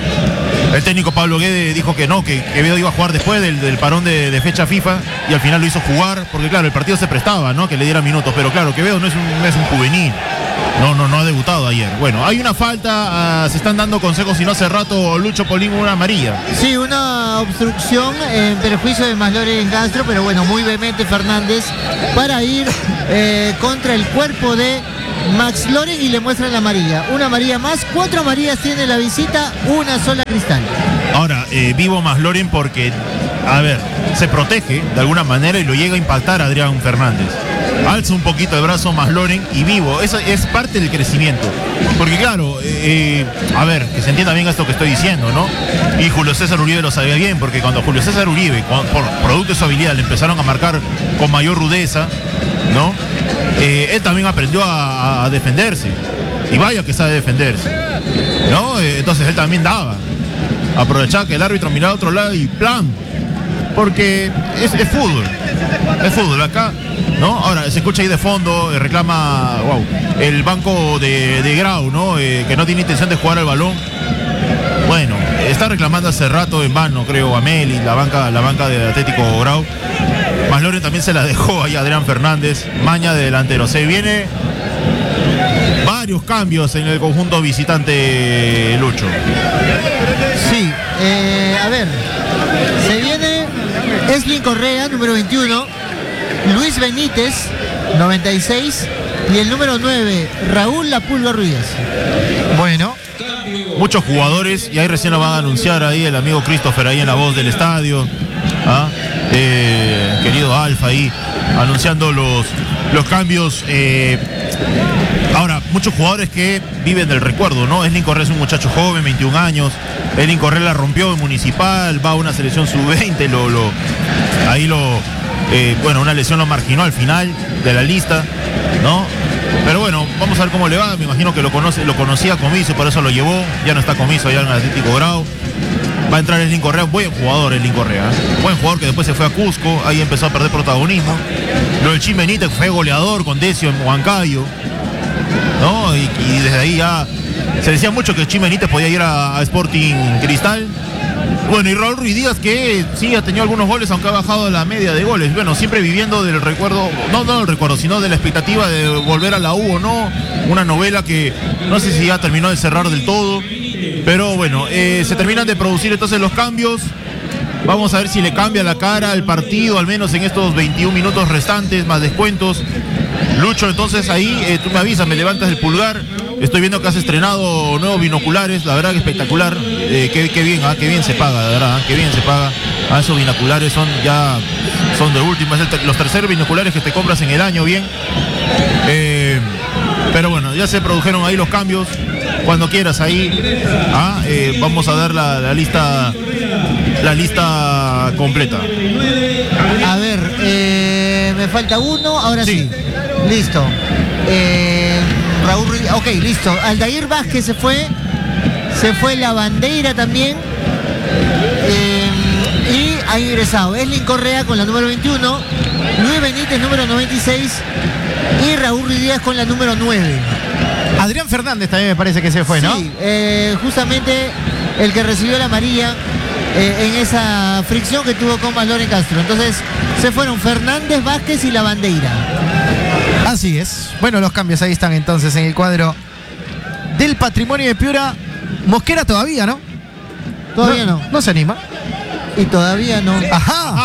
Pablo Guede dijo que no, que Quevedo iba a jugar después del parón de fecha FIFA y al final lo hizo jugar, porque claro, el partido se prestaba, ¿no? Que le diera minutos, pero claro, Quevedo no es un juvenil. No ha debutado ayer. Bueno, hay una falta, se están dando consejos, si no hace rato Lucho Polín una amarilla. Sí, una obstrucción en perjuicio de Maloren Castro, pero bueno, muy vehemente Fernández para ir contra el cuerpo de Max Loren y le muestran la amarilla. Una amarilla más, 4 amarillas tiene la visita, una sola Cristal. Ahora, vivo Max Loren porque, a ver, se protege de alguna manera y lo llega a impactar a Adrián Fernández. Alza un poquito el brazo Max Loren y vivo. Eso es parte del crecimiento. Porque claro, a ver, que se entienda bien esto que estoy diciendo, ¿no? Y Julio César Uribe lo sabía bien, porque cuando Julio César Uribe, por producto de su habilidad, le empezaron a marcar con mayor rudeza, ¿no? Él también aprendió a defenderse. Y vaya que sabe defenderse, ¿no? Entonces él también daba. Aprovechaba que el árbitro miraba a otro lado y ¡plan! Porque es fútbol. Es fútbol acá, ¿no? Ahora se escucha ahí de fondo, reclama el banco de Grau, ¿no? Que no tiene intención de jugar al balón. Bueno, está reclamando hace rato en vano, creo, Amel y la banca de Atlético Grau. Max Loren también se la dejó ahí a Adrián Fernández, maña de delantero. Se viene varios cambios en el conjunto visitante, Lucho. Sí, a ver, se viene Eslin Correa, número 21, Luis Benítez, 96, y el número 9, Raúl La Pulga Ruiz. Bueno, muchos jugadores, y ahí recién lo van a anunciar ahí el amigo Christopher ahí en la voz del estadio, ¿ah? Querido Alfa ahí anunciando los cambios. Ahora, muchos jugadores que viven del recuerdo, ¿no? Eslin Correa es un muchacho joven, 21 años. Eslin Correa la rompió en Municipal, va a una selección sub-20, bueno, una lesión lo marginó al final de la lista, ¿no? Pero bueno, vamos a ver cómo le va. Me imagino que lo conocía Comiso, por eso lo llevó. Ya no está Comiso allá en el Atlético Grau. Va a entrar Eslin Correa, buen jugador Eslin Correa, ¿eh? Buen jugador que después se fue a Cusco, ahí empezó a perder protagonismo. Lo del Chim Benítez fue goleador con Decio en Huancayo, ¿no? Y desde ahí ya se decía mucho que el Chim Benítez podía ir a Sporting Cristal. Bueno, y Raúl Ruiz Díaz, que sí ha tenido algunos goles, aunque ha bajado la media de goles. Bueno, siempre viviendo del recuerdo, no del recuerdo, sino de la expectativa de volver a la U o no. Una novela que no sé si ya terminó de cerrar del todo. Pero bueno, se terminan de producir entonces los cambios. Vamos a ver si le cambia la cara al partido, al menos en estos 21 minutos restantes, más descuentos. Lucho, entonces ahí tú me avisas, me levantas el pulgar. Estoy viendo que has estrenado nuevos binoculares, la verdad que espectacular. Qué bien se paga, la verdad, qué bien se paga. Esos binoculares son de última, los terceros binoculares que te compras en el año, bien. Pero bueno, ya se produjeron ahí los cambios. Cuando quieras ahí, vamos a dar la lista completa. A ver, me falta uno, ahora sí. Listo. Raúl Ruiz, ok, listo. Aldair Vázquez se fue La Bandeira también. Y ha ingresado Eslin Correa con la número 21, Luis Benítez número 96 y Raúl Ruiz Díaz con la número 9. Adrián Fernández también me parece que se fue, ¿no? Sí, justamente el que recibió la amarilla en esa fricción que tuvo con Maloren Castro. Entonces se fueron Fernández, Vázquez y La Bandeira. Así es. Bueno, los cambios ahí están entonces en el cuadro del Patrimonio de Piura. Mosquera todavía, ¿no? Todavía no. No se anima. Y todavía no. Ajá.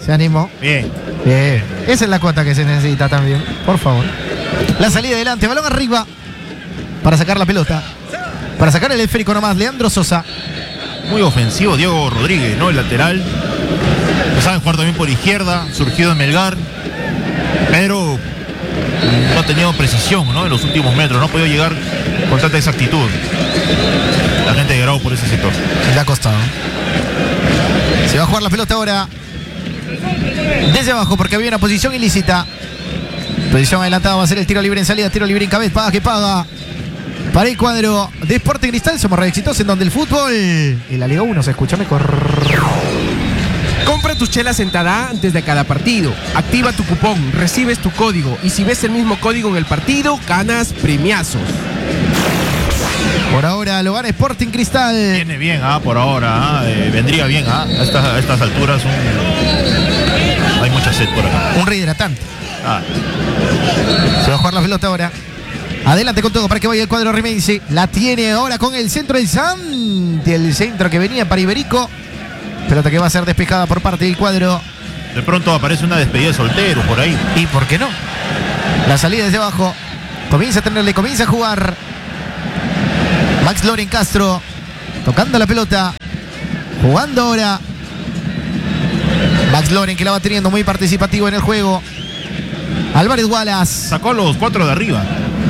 Se animó. Bien. Bien. Esa es la cuota que se necesita también. Por favor. La salida adelante, balón arriba. Para sacar la pelota. Para sacar el esférico nomás, Leandro Sosa. Muy ofensivo Diego Rodríguez, ¿no? El lateral. Que sabe jugar también por izquierda, surgido en Melgar. Pero no ha tenido precisión, ¿no? En los últimos metros. No ha podido llegar con tanta exactitud. La gente de Grau por ese sector. Le ha costado. Se va a jugar la pelota ahora. Desde abajo porque había una posición ilícita. Posición adelantada va a ser el tiro libre en salida. Tiro libre en cabeza. Paga que paga. Para el cuadro de Sporting Cristal. Somos re exitosos en donde el fútbol y la Liga 1 se escucha mejor. Compra tus chelas en Tada antes de cada partido. Activa tu cupón, recibes tu código. Y si ves el mismo código en el partido, ganas premiazos. Por ahora lo gana Sporting Cristal. Viene bien, por ahora. Vendría bien, a estas alturas. Hay mucha sed por acá. Un rehidratante. Se va a jugar la pelota ahora. Adelante con todo para que vaya el cuadro rimense. La tiene ahora con el centro del Santi. El centro que venía para Iberico. Pelota que va a ser despejada por parte del cuadro. De pronto aparece una despedida de soltero por ahí. ¿Y por qué no? La salida desde abajo. Comienza a tenerle, comienza a jugar. Max Loren Castro. Tocando la pelota. Jugando ahora. Max Loren que la va teniendo muy participativo en el juego. Álvarez Wallace. Sacó a los 4 de arriba.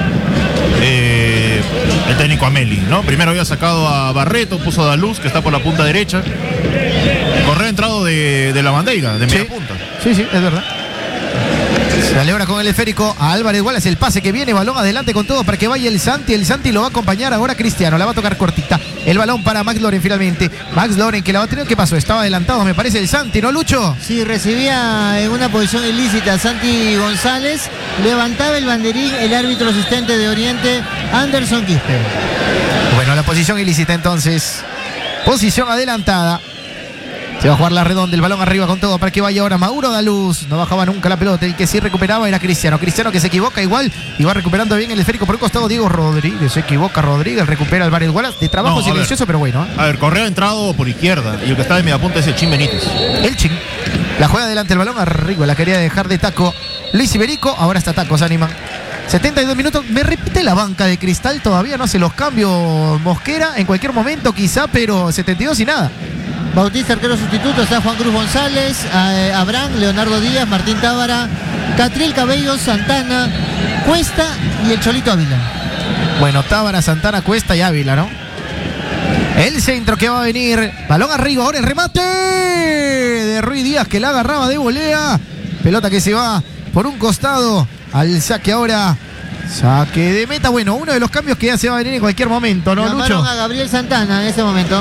El técnico Ameli, ¿no? Primero había sacado a Barreto, puso a Daluz, que está por la punta derecha. Correa entrado de la bandera, de media punta. Sí, es verdad. Sale ahora con el esférico a Álvarez Wallace. El pase que viene, balón adelante con todo para que vaya el Santi. El Santi lo va a acompañar ahora Cristiano. La va a tocar cortita. El balón para Max Loren finalmente. Max Loren que la va a tener. ¿Qué pasó? Estaba adelantado, me parece, el Santi, ¿no, Lucho? Sí, recibía en una posición ilícita Santi González. Levantaba el banderín el árbitro asistente de Oriente, Anderson Quispe. Bueno, la posición ilícita entonces. Posición adelantada. Se va a jugar la redonda, el balón arriba con todo para que vaya ahora Mauro Daluz. No bajaba nunca la pelota. El que sí recuperaba era Cristiano. Cristiano que se equivoca igual y va recuperando bien el esférico por un costado. Diego Rodríguez. Se equivoca Rodríguez. Recupera el Álvarez Wallace. De trabajo silencioso, pero bueno. A ver, Correa ha entrado por izquierda y el que está de media punta es el Chin Benítez. El Chin. La juega adelante el balón arriba. La quería dejar de taco Luis Iberico. Ahora está taco, se animan. 72 minutos. Me repite la banca de Cristal. Todavía no hace los cambios Mosquera. En cualquier momento quizá, pero 72 y nada. Bautista, arquero sustituto, está Juan Cruz González, Abraham, Leonardo Díaz, Martín Tábara, Catriel Cabello, Santana, Cuesta y el Cholito Ávila. Bueno, Tábara, Santana, Cuesta y Ávila, ¿no? El centro que va a venir. Balón arriba, ahora el remate de Ruiz Díaz que la agarraba de volea. Pelota que se va por un costado al saque ahora. Saque de meta. Bueno, uno de los cambios que ya se va a venir en cualquier momento, ¿no, Lucho? Llamaron a Gabriel Santana en ese momento.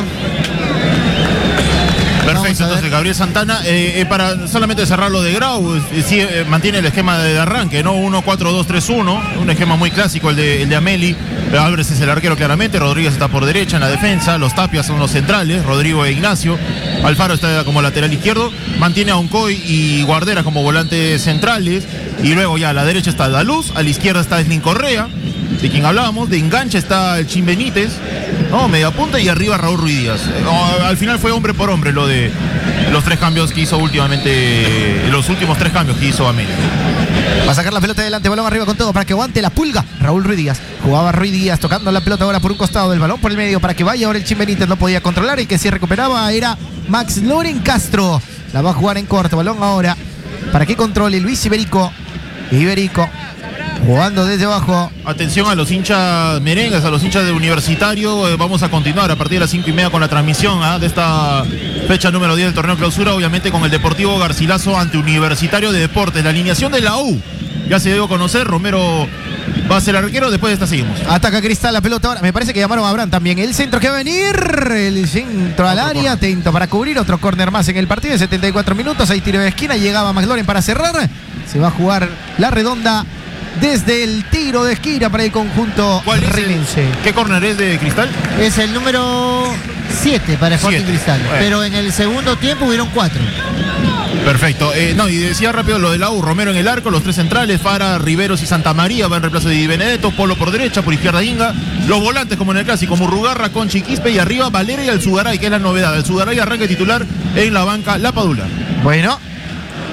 Perfecto, entonces Gabriel Santana, para solamente cerrar lo de Grau, sí, mantiene el esquema de arranque, ¿no? 1-4-2-3-1, un esquema muy clásico el de Ameli. Álvarez es el arquero claramente, Rodríguez está por derecha en la defensa, los Tapias son los centrales, Rodrigo e Ignacio, Alfaro está como lateral izquierdo, mantiene a Oncoy y Guardera como volantes centrales, y luego ya a la derecha está Daluz, a la izquierda está Eslin Correa, de quien hablábamos, de enganche está el Chin Benítez, ¿no? Media punta y arriba Raúl Ruiz Díaz. Al final fue hombre por hombre lo de los 3 cambios que hizo últimamente, los últimos 3 cambios que hizo América. Va a sacar la pelota adelante, balón arriba con todo para que aguante la pulga. Raúl Ruiz Díaz. Jugaba Ruiz Díaz tocando la pelota ahora por un costado del balón por el medio para que vaya ahora el Chin Benítez. No podía controlar. El que sí recuperaba era Max Loren Castro. La va a jugar en corto. Balón ahora para que controle Luis Iberico. Iberico jugando desde abajo. Atención a los hinchas merengues, a los hinchas de Universitario. Vamos a continuar a partir de las 5:30 con la transmisión de esta fecha número 10 del torneo clausura, obviamente con el Deportivo Garcilaso ante Universitario de Deportes. La alineación de la U ya se dio a conocer. Romero va a ser arquero, después de esta seguimos. Ataca Cristal la pelota ahora. Me parece que llamaron a Abraham también. El centro que va a venir. El centro al área. Atento para cubrir. Otro córner más en el partido de 74 minutos. Hay tiro de esquina. Llegaba Max Loren para cerrar. Se va a jugar la redonda desde el tiro de esquina para el conjunto rimense. ¿Qué córner es de Cristal? Es el número 7 para Sporting Cristal. Bueno. Pero en el segundo tiempo hubieron 4. Perfecto. No, y decía rápido lo de la U. Romero en el arco, los 3 centrales, Fara, Riveros y Santa María va en reemplazo de Di Benedetto, Polo por derecha, por izquierda Inga. Los volantes como en el clásico, Murrugarra, Conchi, Quispe y arriba Valera y Alzugaray, que es la novedad. Alzugaray arranca titular en la banca La Padula. Bueno,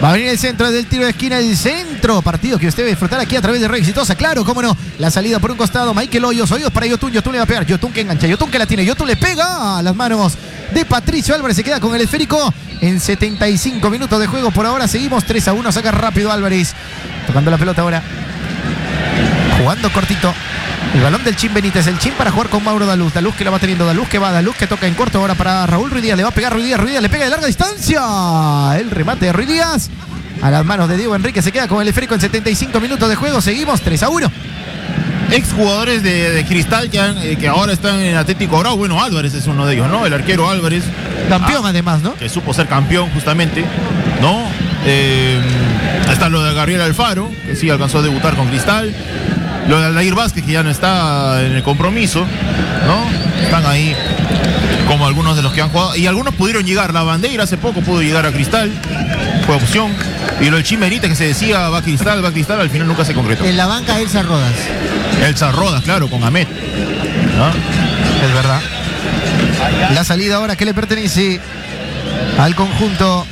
Va a venir el centro desde el tiro de esquina, el centro. Partido que usted va a disfrutar aquí a través de Red Exitosa. Claro, cómo no. La salida por un costado. Michael Hoyos para Yotun. Yotun le va a pegar. Yotun que engancha. Yotun que la tiene. Yotun le pega a las manos de Patricio Álvarez. Se queda con el esférico en 75 minutos de juego. Por ahora seguimos 3-1. Saca rápido Álvarez. Tocando la pelota ahora. Jugando cortito. El balón del Chin Benítez. El Chin para jugar con Mauro Daluz. Daluz que la va teniendo. Daluz que va. Daluz que toca en corto ahora para Raúl Ruiz Díaz. Le va a pegar Ruiz Díaz. Ruiz Díaz le pega de larga distancia. El remate de Ruiz Díaz a las manos de Diego Enrique. Se queda con el esférico en 75 minutos de juego. Seguimos 3-1. Exjugadores de Cristal que ahora están en Atlético Grau. Bueno, Álvarez es uno de ellos, ¿no? El arquero Álvarez. Campeón además, ¿no? Que supo ser campeón justamente, ¿no? Está lo de Gabriel Alfaro, que sí alcanzó a debutar con Cristal. Lo de Aldair Vázquez, que ya no está en el compromiso, ¿no? Están ahí como algunos de los que han jugado. Y algunos pudieron llegar. La Bandeira hace poco pudo llegar a Cristal. Fue opción. Y lo del Chin Benítez, que se decía va a Cristal, al final nunca se concretó. En la banca Elsa Rodas. Elsa Rodas, claro, con Ahmed, ¿no? Es verdad. La salida ahora que le pertenece al conjunto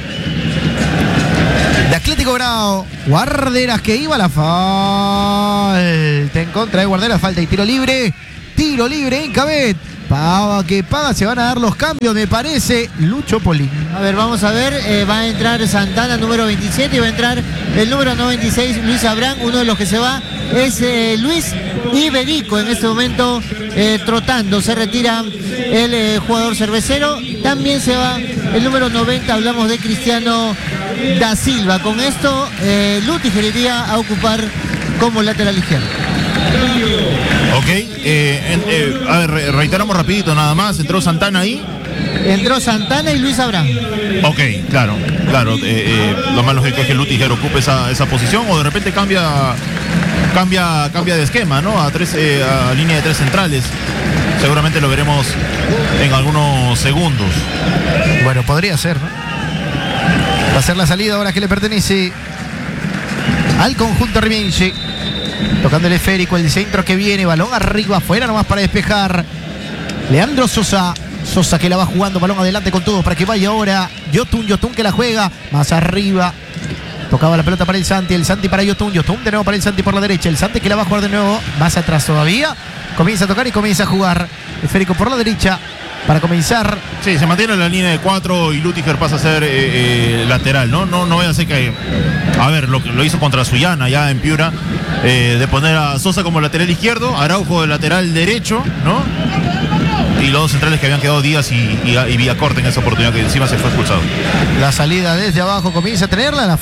de Atlético Grau. Guarderas que iba a la falta en contra de Guarderas. Falta y tiro libre. Tiro libre en Cabet. Paga que paga, se van a dar los cambios, me parece. Lucho Polín. A ver, vamos a ver. Va a entrar Santana, número 27, y va a entrar el número 96, Luis Abrán. Uno de los que se va es Luis Iberico. En este momento trotando. Se retira el jugador cervecero. También se va el número 90. Hablamos de Cristiano da Silva. Con esto, Lutiger iría a ocupar como lateral izquierdo. Ok, a ver, reiteramos rapidito nada más. Entró Santana ahí. Entró Santana y Luis Abrán. Ok, claro. Lo más lógico es que Lutiger ocupe esa posición, o de repente cambia de esquema, ¿no? A línea de 3 centrales. Seguramente lo veremos en algunos segundos. Bueno, podría ser, ¿no? Va a ser la salida ahora que le pertenece al conjunto rimense. Tocando el esférico, el centro que viene, balón arriba, afuera nomás para despejar. Leandro Sosa. Sosa que la va jugando, balón adelante con todo para que vaya ahora Yotun que la juega más arriba. Tocaba la pelota para el Santi para Yotun de nuevo para el Santi por la derecha. El Santi que la va a jugar de nuevo, más atrás todavía. Comienza a tocar y comienza a jugar. Esférico por la derecha para comenzar. Sí, se mantiene en la línea de 4 y Lutiger pasa a ser lateral, ¿no? No voy a hacer que... A ver, lo hizo contra Sullana ya en Piura, de poner a Sosa como lateral izquierdo, Araujo de lateral derecho, ¿no? Y los dos centrales que habían quedado Díaz y Villacorta en esa oportunidad, que encima se fue expulsado. La salida desde abajo comienza a tenerla, la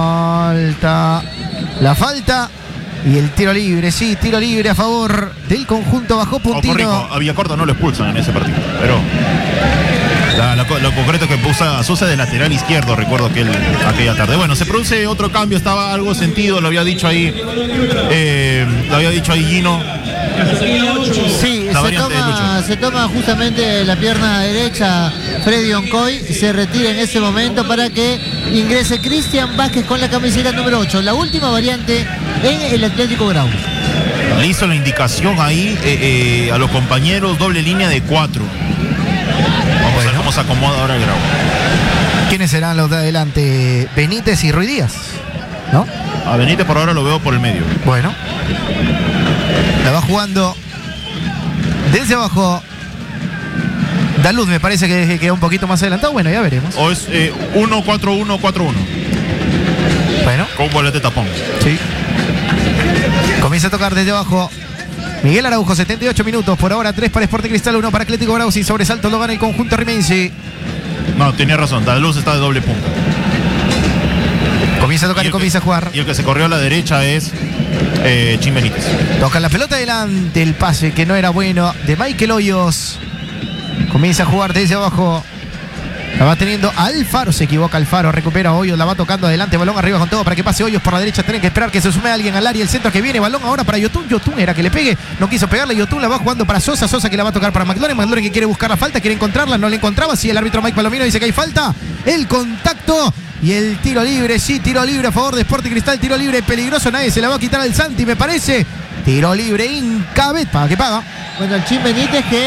falta y el tiro libre, sí, tiro libre a favor del conjunto bajo puntino. A Villacorta no lo expulsan en ese partido, pero lo concreto es que puso a Sosa de lateral izquierdo, recuerdo aquella tarde. Bueno, se produce otro cambio, estaba algo sentido, lo había dicho ahí Gino. Sí, se toma justamente la pierna derecha Freddy Oncoy, se retira en este momento para que ingrese Cristian Vázquez con la camiseta número 8, la última variante en el Atlético Grau. Le hizo la indicación ahí a los compañeros, doble línea de 4. Vamos a ver cómo se acomoda ahora el Grau. ¿Quiénes serán los de adelante? Benítez y Ruiz Díaz, ¿no? A Benítez por ahora lo veo por el medio. Bueno, la va jugando desde abajo. Daluz me parece que queda un poquito más adelantado. Bueno, ya veremos. O es 1-4-1-4-1. Bueno. Con bolete tapón. Sí. Comienza a tocar desde abajo Miguel Araujo, 78 minutos. Por ahora 3 para Sporting Cristal, 1 para Atlético Grau. Sin sobresalto lo gana el conjunto rimense. No, tenía razón. Daluz está de doble punta. Comienza a tocar y comienza a jugar. Y el que se corrió a la derecha es Chin Benítez. Toca la pelota adelante, el pase que no era bueno de Michael Hoyos. Comienza a jugar desde abajo. La va teniendo Alfaro, se equivoca Alfaro, recupera Hoyos, la va tocando adelante, balón arriba con todo para que pase Hoyos por la derecha, tienen que esperar que se sume alguien al área, el centro que viene, balón ahora para Yotun era que le pegue, no quiso pegarle, Yotun la va jugando para Sosa que la va a tocar para McLaren que quiere buscar la falta, quiere encontrarla, no la encontraba, sí, el árbitro Mike Palomino dice que hay falta, el contacto y el tiro libre, sí, tiro libre a favor de Sporting Cristal, tiro libre peligroso, nadie se la va a quitar al Santi, me parece, tiro libre Incabet, para que paga. Bueno, el Chin Benítez que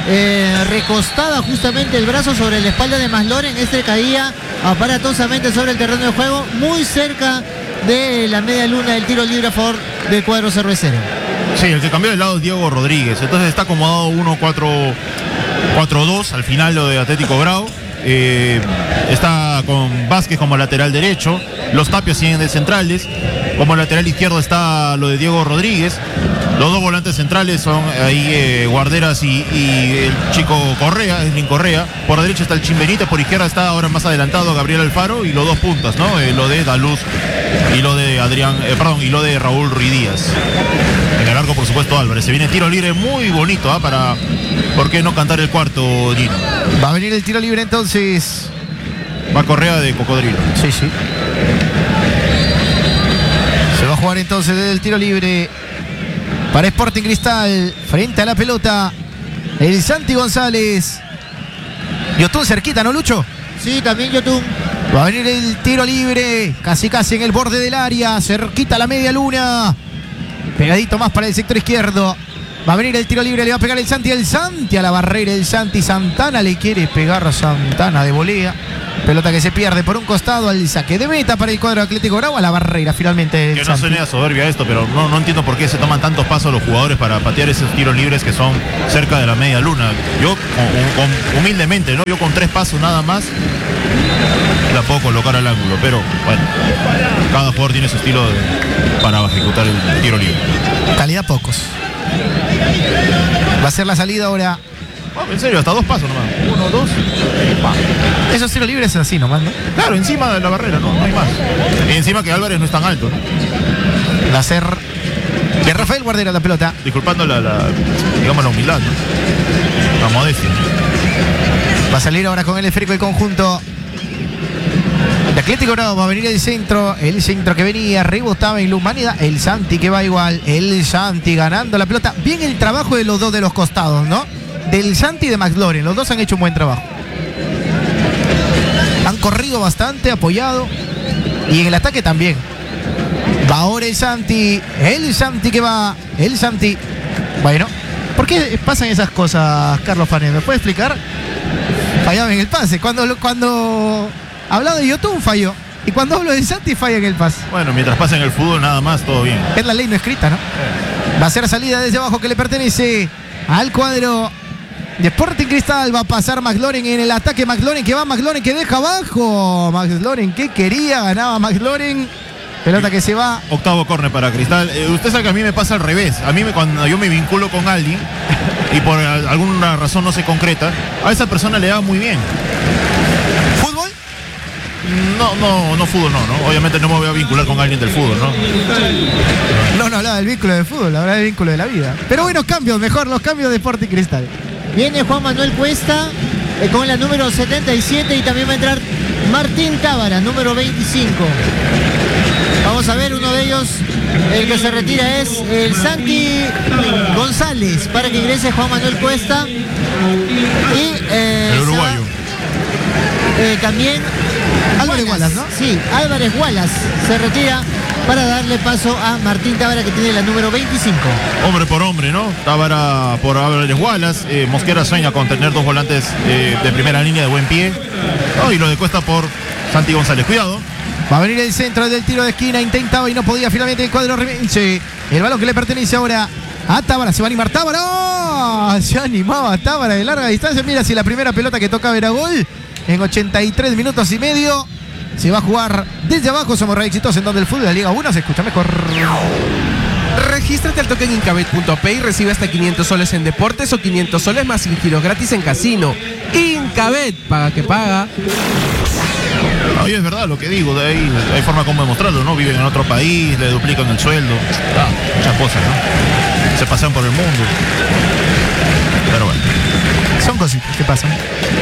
recostada justamente el brazo sobre la espalda de Masloren. Este caía aparatosamente sobre el terreno de juego, muy cerca de la media luna del tiro libre a favor del cuadro cervecero. Sí, el que cambió de lado es Diego Rodríguez. Entonces está acomodado 1-4-4-2 al final lo de Atlético Grau. Está con Vázquez como lateral derecho. Los Tapios siguen de centrales. Como lateral izquierdo está lo de Diego Rodríguez. Los dos volantes centrales son ahí Guarderas y el chico Correa, Eslin Correa. Por la derecha está el Chimbenita, por izquierda está ahora más adelantado Gabriel Alfaro y los dos puntas, ¿no? Lo de Daluz y lo de y lo de Raúl Ruidíaz. En el arco, por supuesto, Álvarez. Se viene tiro libre muy bonito, para, ¿por qué no cantar el cuarto, Gino? Va a venir el tiro libre entonces. Va Correa de Cocodrilo. Sí. Se va a jugar entonces desde el tiro libre para Sporting Cristal. Frente a la pelota el Santi González. Yotun cerquita, ¿no, Lucho? Sí, también Yotun. Va a venir el tiro libre, casi en el borde del área, cerquita a la media luna. Pegadito más para el sector izquierdo. Va a venir el tiro libre, le va a pegar el Santi a la barrera, el Santi. Santana le quiere pegar a Santana de volea. Pelota que se pierde por un costado al saque de meta para el cuadro Atlético Grau, a la barrera finalmente. Que no suene a soberbia esto, pero no entiendo por qué se toman tantos pasos los jugadores para patear esos tiros libres que son cerca de la media luna. Yo, humildemente, ¿no? Yo con 3 pasos nada más la puedo colocar al ángulo, pero bueno, cada jugador tiene su estilo para ejecutar el tiro libre. Calidad pocos. Va a ser la salida ahora. En serio, hasta 2 pasos nomás. 1, 2. Esos tiros libres es así nomás, ¿no? Claro, encima de la barrera, no hay más. Y encima que Álvarez no es tan alto, ¿no? Va a ser de Rafael Guardera la pelota. Disculpando digamos la humildad, ¿no? La modestia. Va a salir ahora con el esférico el conjunto de Atlético Grau. Va a venir el centro que venía, rebotaba en la humanidad. El Santi que va igual. El Santi ganando la pelota. Bien el trabajo de los dos de los costados, ¿no? Del Santi y de McLaurin. Los dos han hecho un buen trabajo. Han corrido bastante, apoyado. Y en el ataque también. Va ahora el Santi que va. El Santi. Bueno, ¿por qué pasan esas cosas, Carlos Fanes? ¿Me puede explicar? Fallaba en el pase. Cuando hablaba de Yotun falló. Y cuando hablo de Santi falla en el pase. Bueno, mientras pasa en el fútbol nada más, todo bien. Es la ley no escrita, ¿no? Va a ser salida desde abajo que le pertenece al cuadro de Sporting Cristal. Va a pasar McLaurin en el ataque. McLaurin que va, McLaurin que deja abajo. McLaurin que quería, ganaba McLaurin. Pelota que se va. Octavo córner para Cristal. Usted sabe que a mí me pasa al revés. A mí cuando yo me vinculo con alguien y por alguna razón no se concreta, a esa persona le da muy bien. ¿Fútbol? No fútbol, no. Obviamente no me voy a vincular con alguien del fútbol, ¿no? No hablaba del vínculo de fútbol, hablaba del vínculo de la vida. Pero buenos cambios, mejor los cambios de Sporting Cristal. Viene Juan Manuel Cuesta con la número 77 y también va a entrar Martín Tábara, número 25. Vamos a ver, uno de ellos, el que se retira es el Santi González, para que ingrese Juan Manuel Cuesta. Y el uruguayo. También Álvarez Wallace, ¿no? Sí, Álvarez Wallace se retira para darle paso a Martín Tábara, que tiene la número 25. Hombre por hombre, ¿no? Tábara por Álvarez Wallace. Mosquera sueña con tener 2 volantes de primera línea de buen pie. Y lo de Cuesta por Santi González. Cuidado. Va a venir el centro del tiro de esquina, intentaba y no podía finalmente el cuadro rimense. El balón que le pertenece ahora a Tábara, se va a animar Tábara. ¡Oh! Se animaba Tábara de larga distancia. Mira si la primera pelota que tocaba era gol. En 83 minutos y medio se va a jugar desde abajo. Somos re exitosos en donde el fútbol de la Liga 1 se escucha mejor. Regístrate al toque en Incabet.p y recibe hasta 500 soles en deportes o 500 soles más sin giros gratis en casino. Incabet, paga que paga. Oye, es verdad lo que digo, de ahí hay forma como demostrarlo, ¿no? Viven en otro país, le duplican el sueldo, muchas cosas, ¿no? Se pasean por el mundo. Pero bueno. Son cositas que pasan.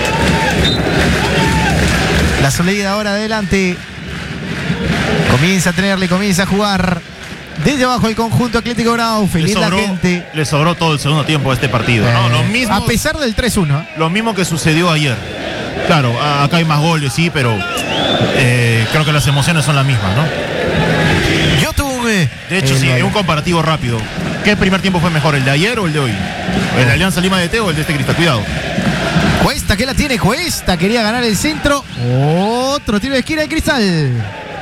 La salida ahora adelante. Comienza a jugar desde abajo el conjunto Atlético Grau. Feliz la gente. Le sobró todo el segundo tiempo a este partido, ¿no? Lo mismo, a pesar del 3-1. Lo mismo que sucedió ayer. Claro, acá hay más goles, sí, pero creo que las emociones son las mismas, ¿no? Yotun De hecho, sí, un comparativo rápido. ¿Qué primer tiempo fue mejor, el de ayer o el de hoy? ¿El de Alianza Lima de T o el de este Cristal? Cuidado. Cuesta, que la tiene Cuesta. Quería ganar el centro. Otro tiro de esquina de Cristal.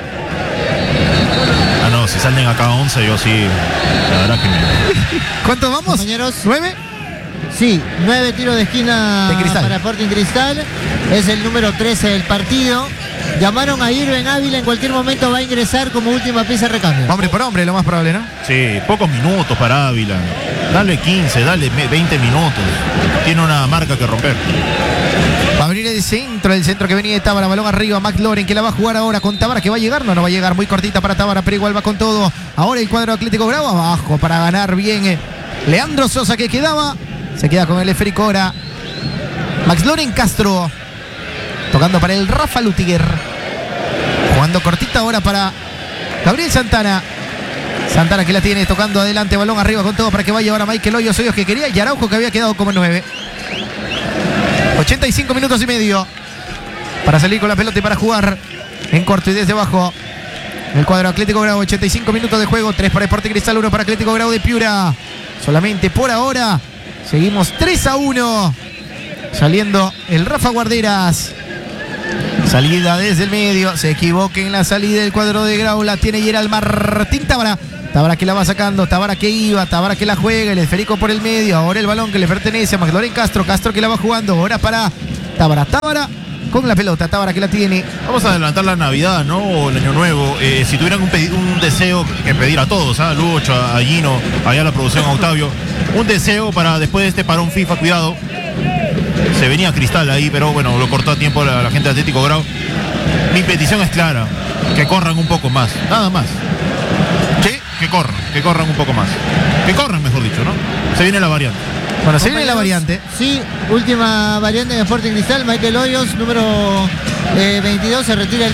Ah, no, si salen acá 11, yo sí. La verdad que me... ¿Cuántos vamos? Compañeros. ¿9? Sí, 9 tiros de esquina De Cristal. para Sporting Cristal. Es el número 13 del partido. Llamaron a Irving Ávila, en cualquier momento va a ingresar como última pieza de recambio. Hombre por hombre, lo más probable, ¿no? Sí, pocos minutos para Ávila. Dale 15, dale 20 minutos. Tiene una marca que romper. Va a abrir el centro que venía de Tábara, balón arriba, McLaurin que la va a jugar ahora con Tábara, que va a llegar, no va a llegar, muy cortita para Tábara, pero igual va con todo. Ahora el cuadro Atlético Grau abajo para ganar bien. Leandro Sosa que quedaba, se queda con el esférico ahora. McLaurin Castro, tocando para el Rafa Lutiger. Jugando cortita ahora para Gabriel Santana. Santana que la tiene tocando adelante, balón arriba con todo para que vaya ahora Michael Hoyos que quería, y Araujo que había quedado como 9. 85 minutos y medio para salir con la pelota y para jugar en corto y desde abajo. El cuadro Atlético Grau, 85 minutos de juego, 3 para Sporting Cristal, 1 para Atlético Grau de Piura. Solamente por ahora seguimos 3-1. Saliendo el Rafa Guarderas. Salida desde el medio, se equivoca en la salida del cuadro de Grau, la tiene Gerald Martín Tábara. Tábara que la va sacando, Tábara que iba, Tábara que la juega, el esférico por el medio, ahora el balón que le pertenece a McLaurin Castro, Castro que la va jugando, ahora para Tábara, Tábara con la pelota, Tábara que la tiene. Vamos a adelantar la Navidad, ¿no? O el Año Nuevo. Si tuvieran un deseo que pedir a todos, a Lucho, a Gino, allá a la producción, a Octavio, un deseo para después de este parón FIFA, cuidado. Se venía Cristal ahí, pero bueno, lo cortó a tiempo la gente de Atlético Grau. Mi petición es clara, que corran un poco más, nada más. Sí, que corran un poco más. Que corran, mejor dicho, ¿no? Se viene la variante. Bueno, se viene la variante. Sí, última variante de Sporting Cristal, Michael Hoyos, número 22, se retira el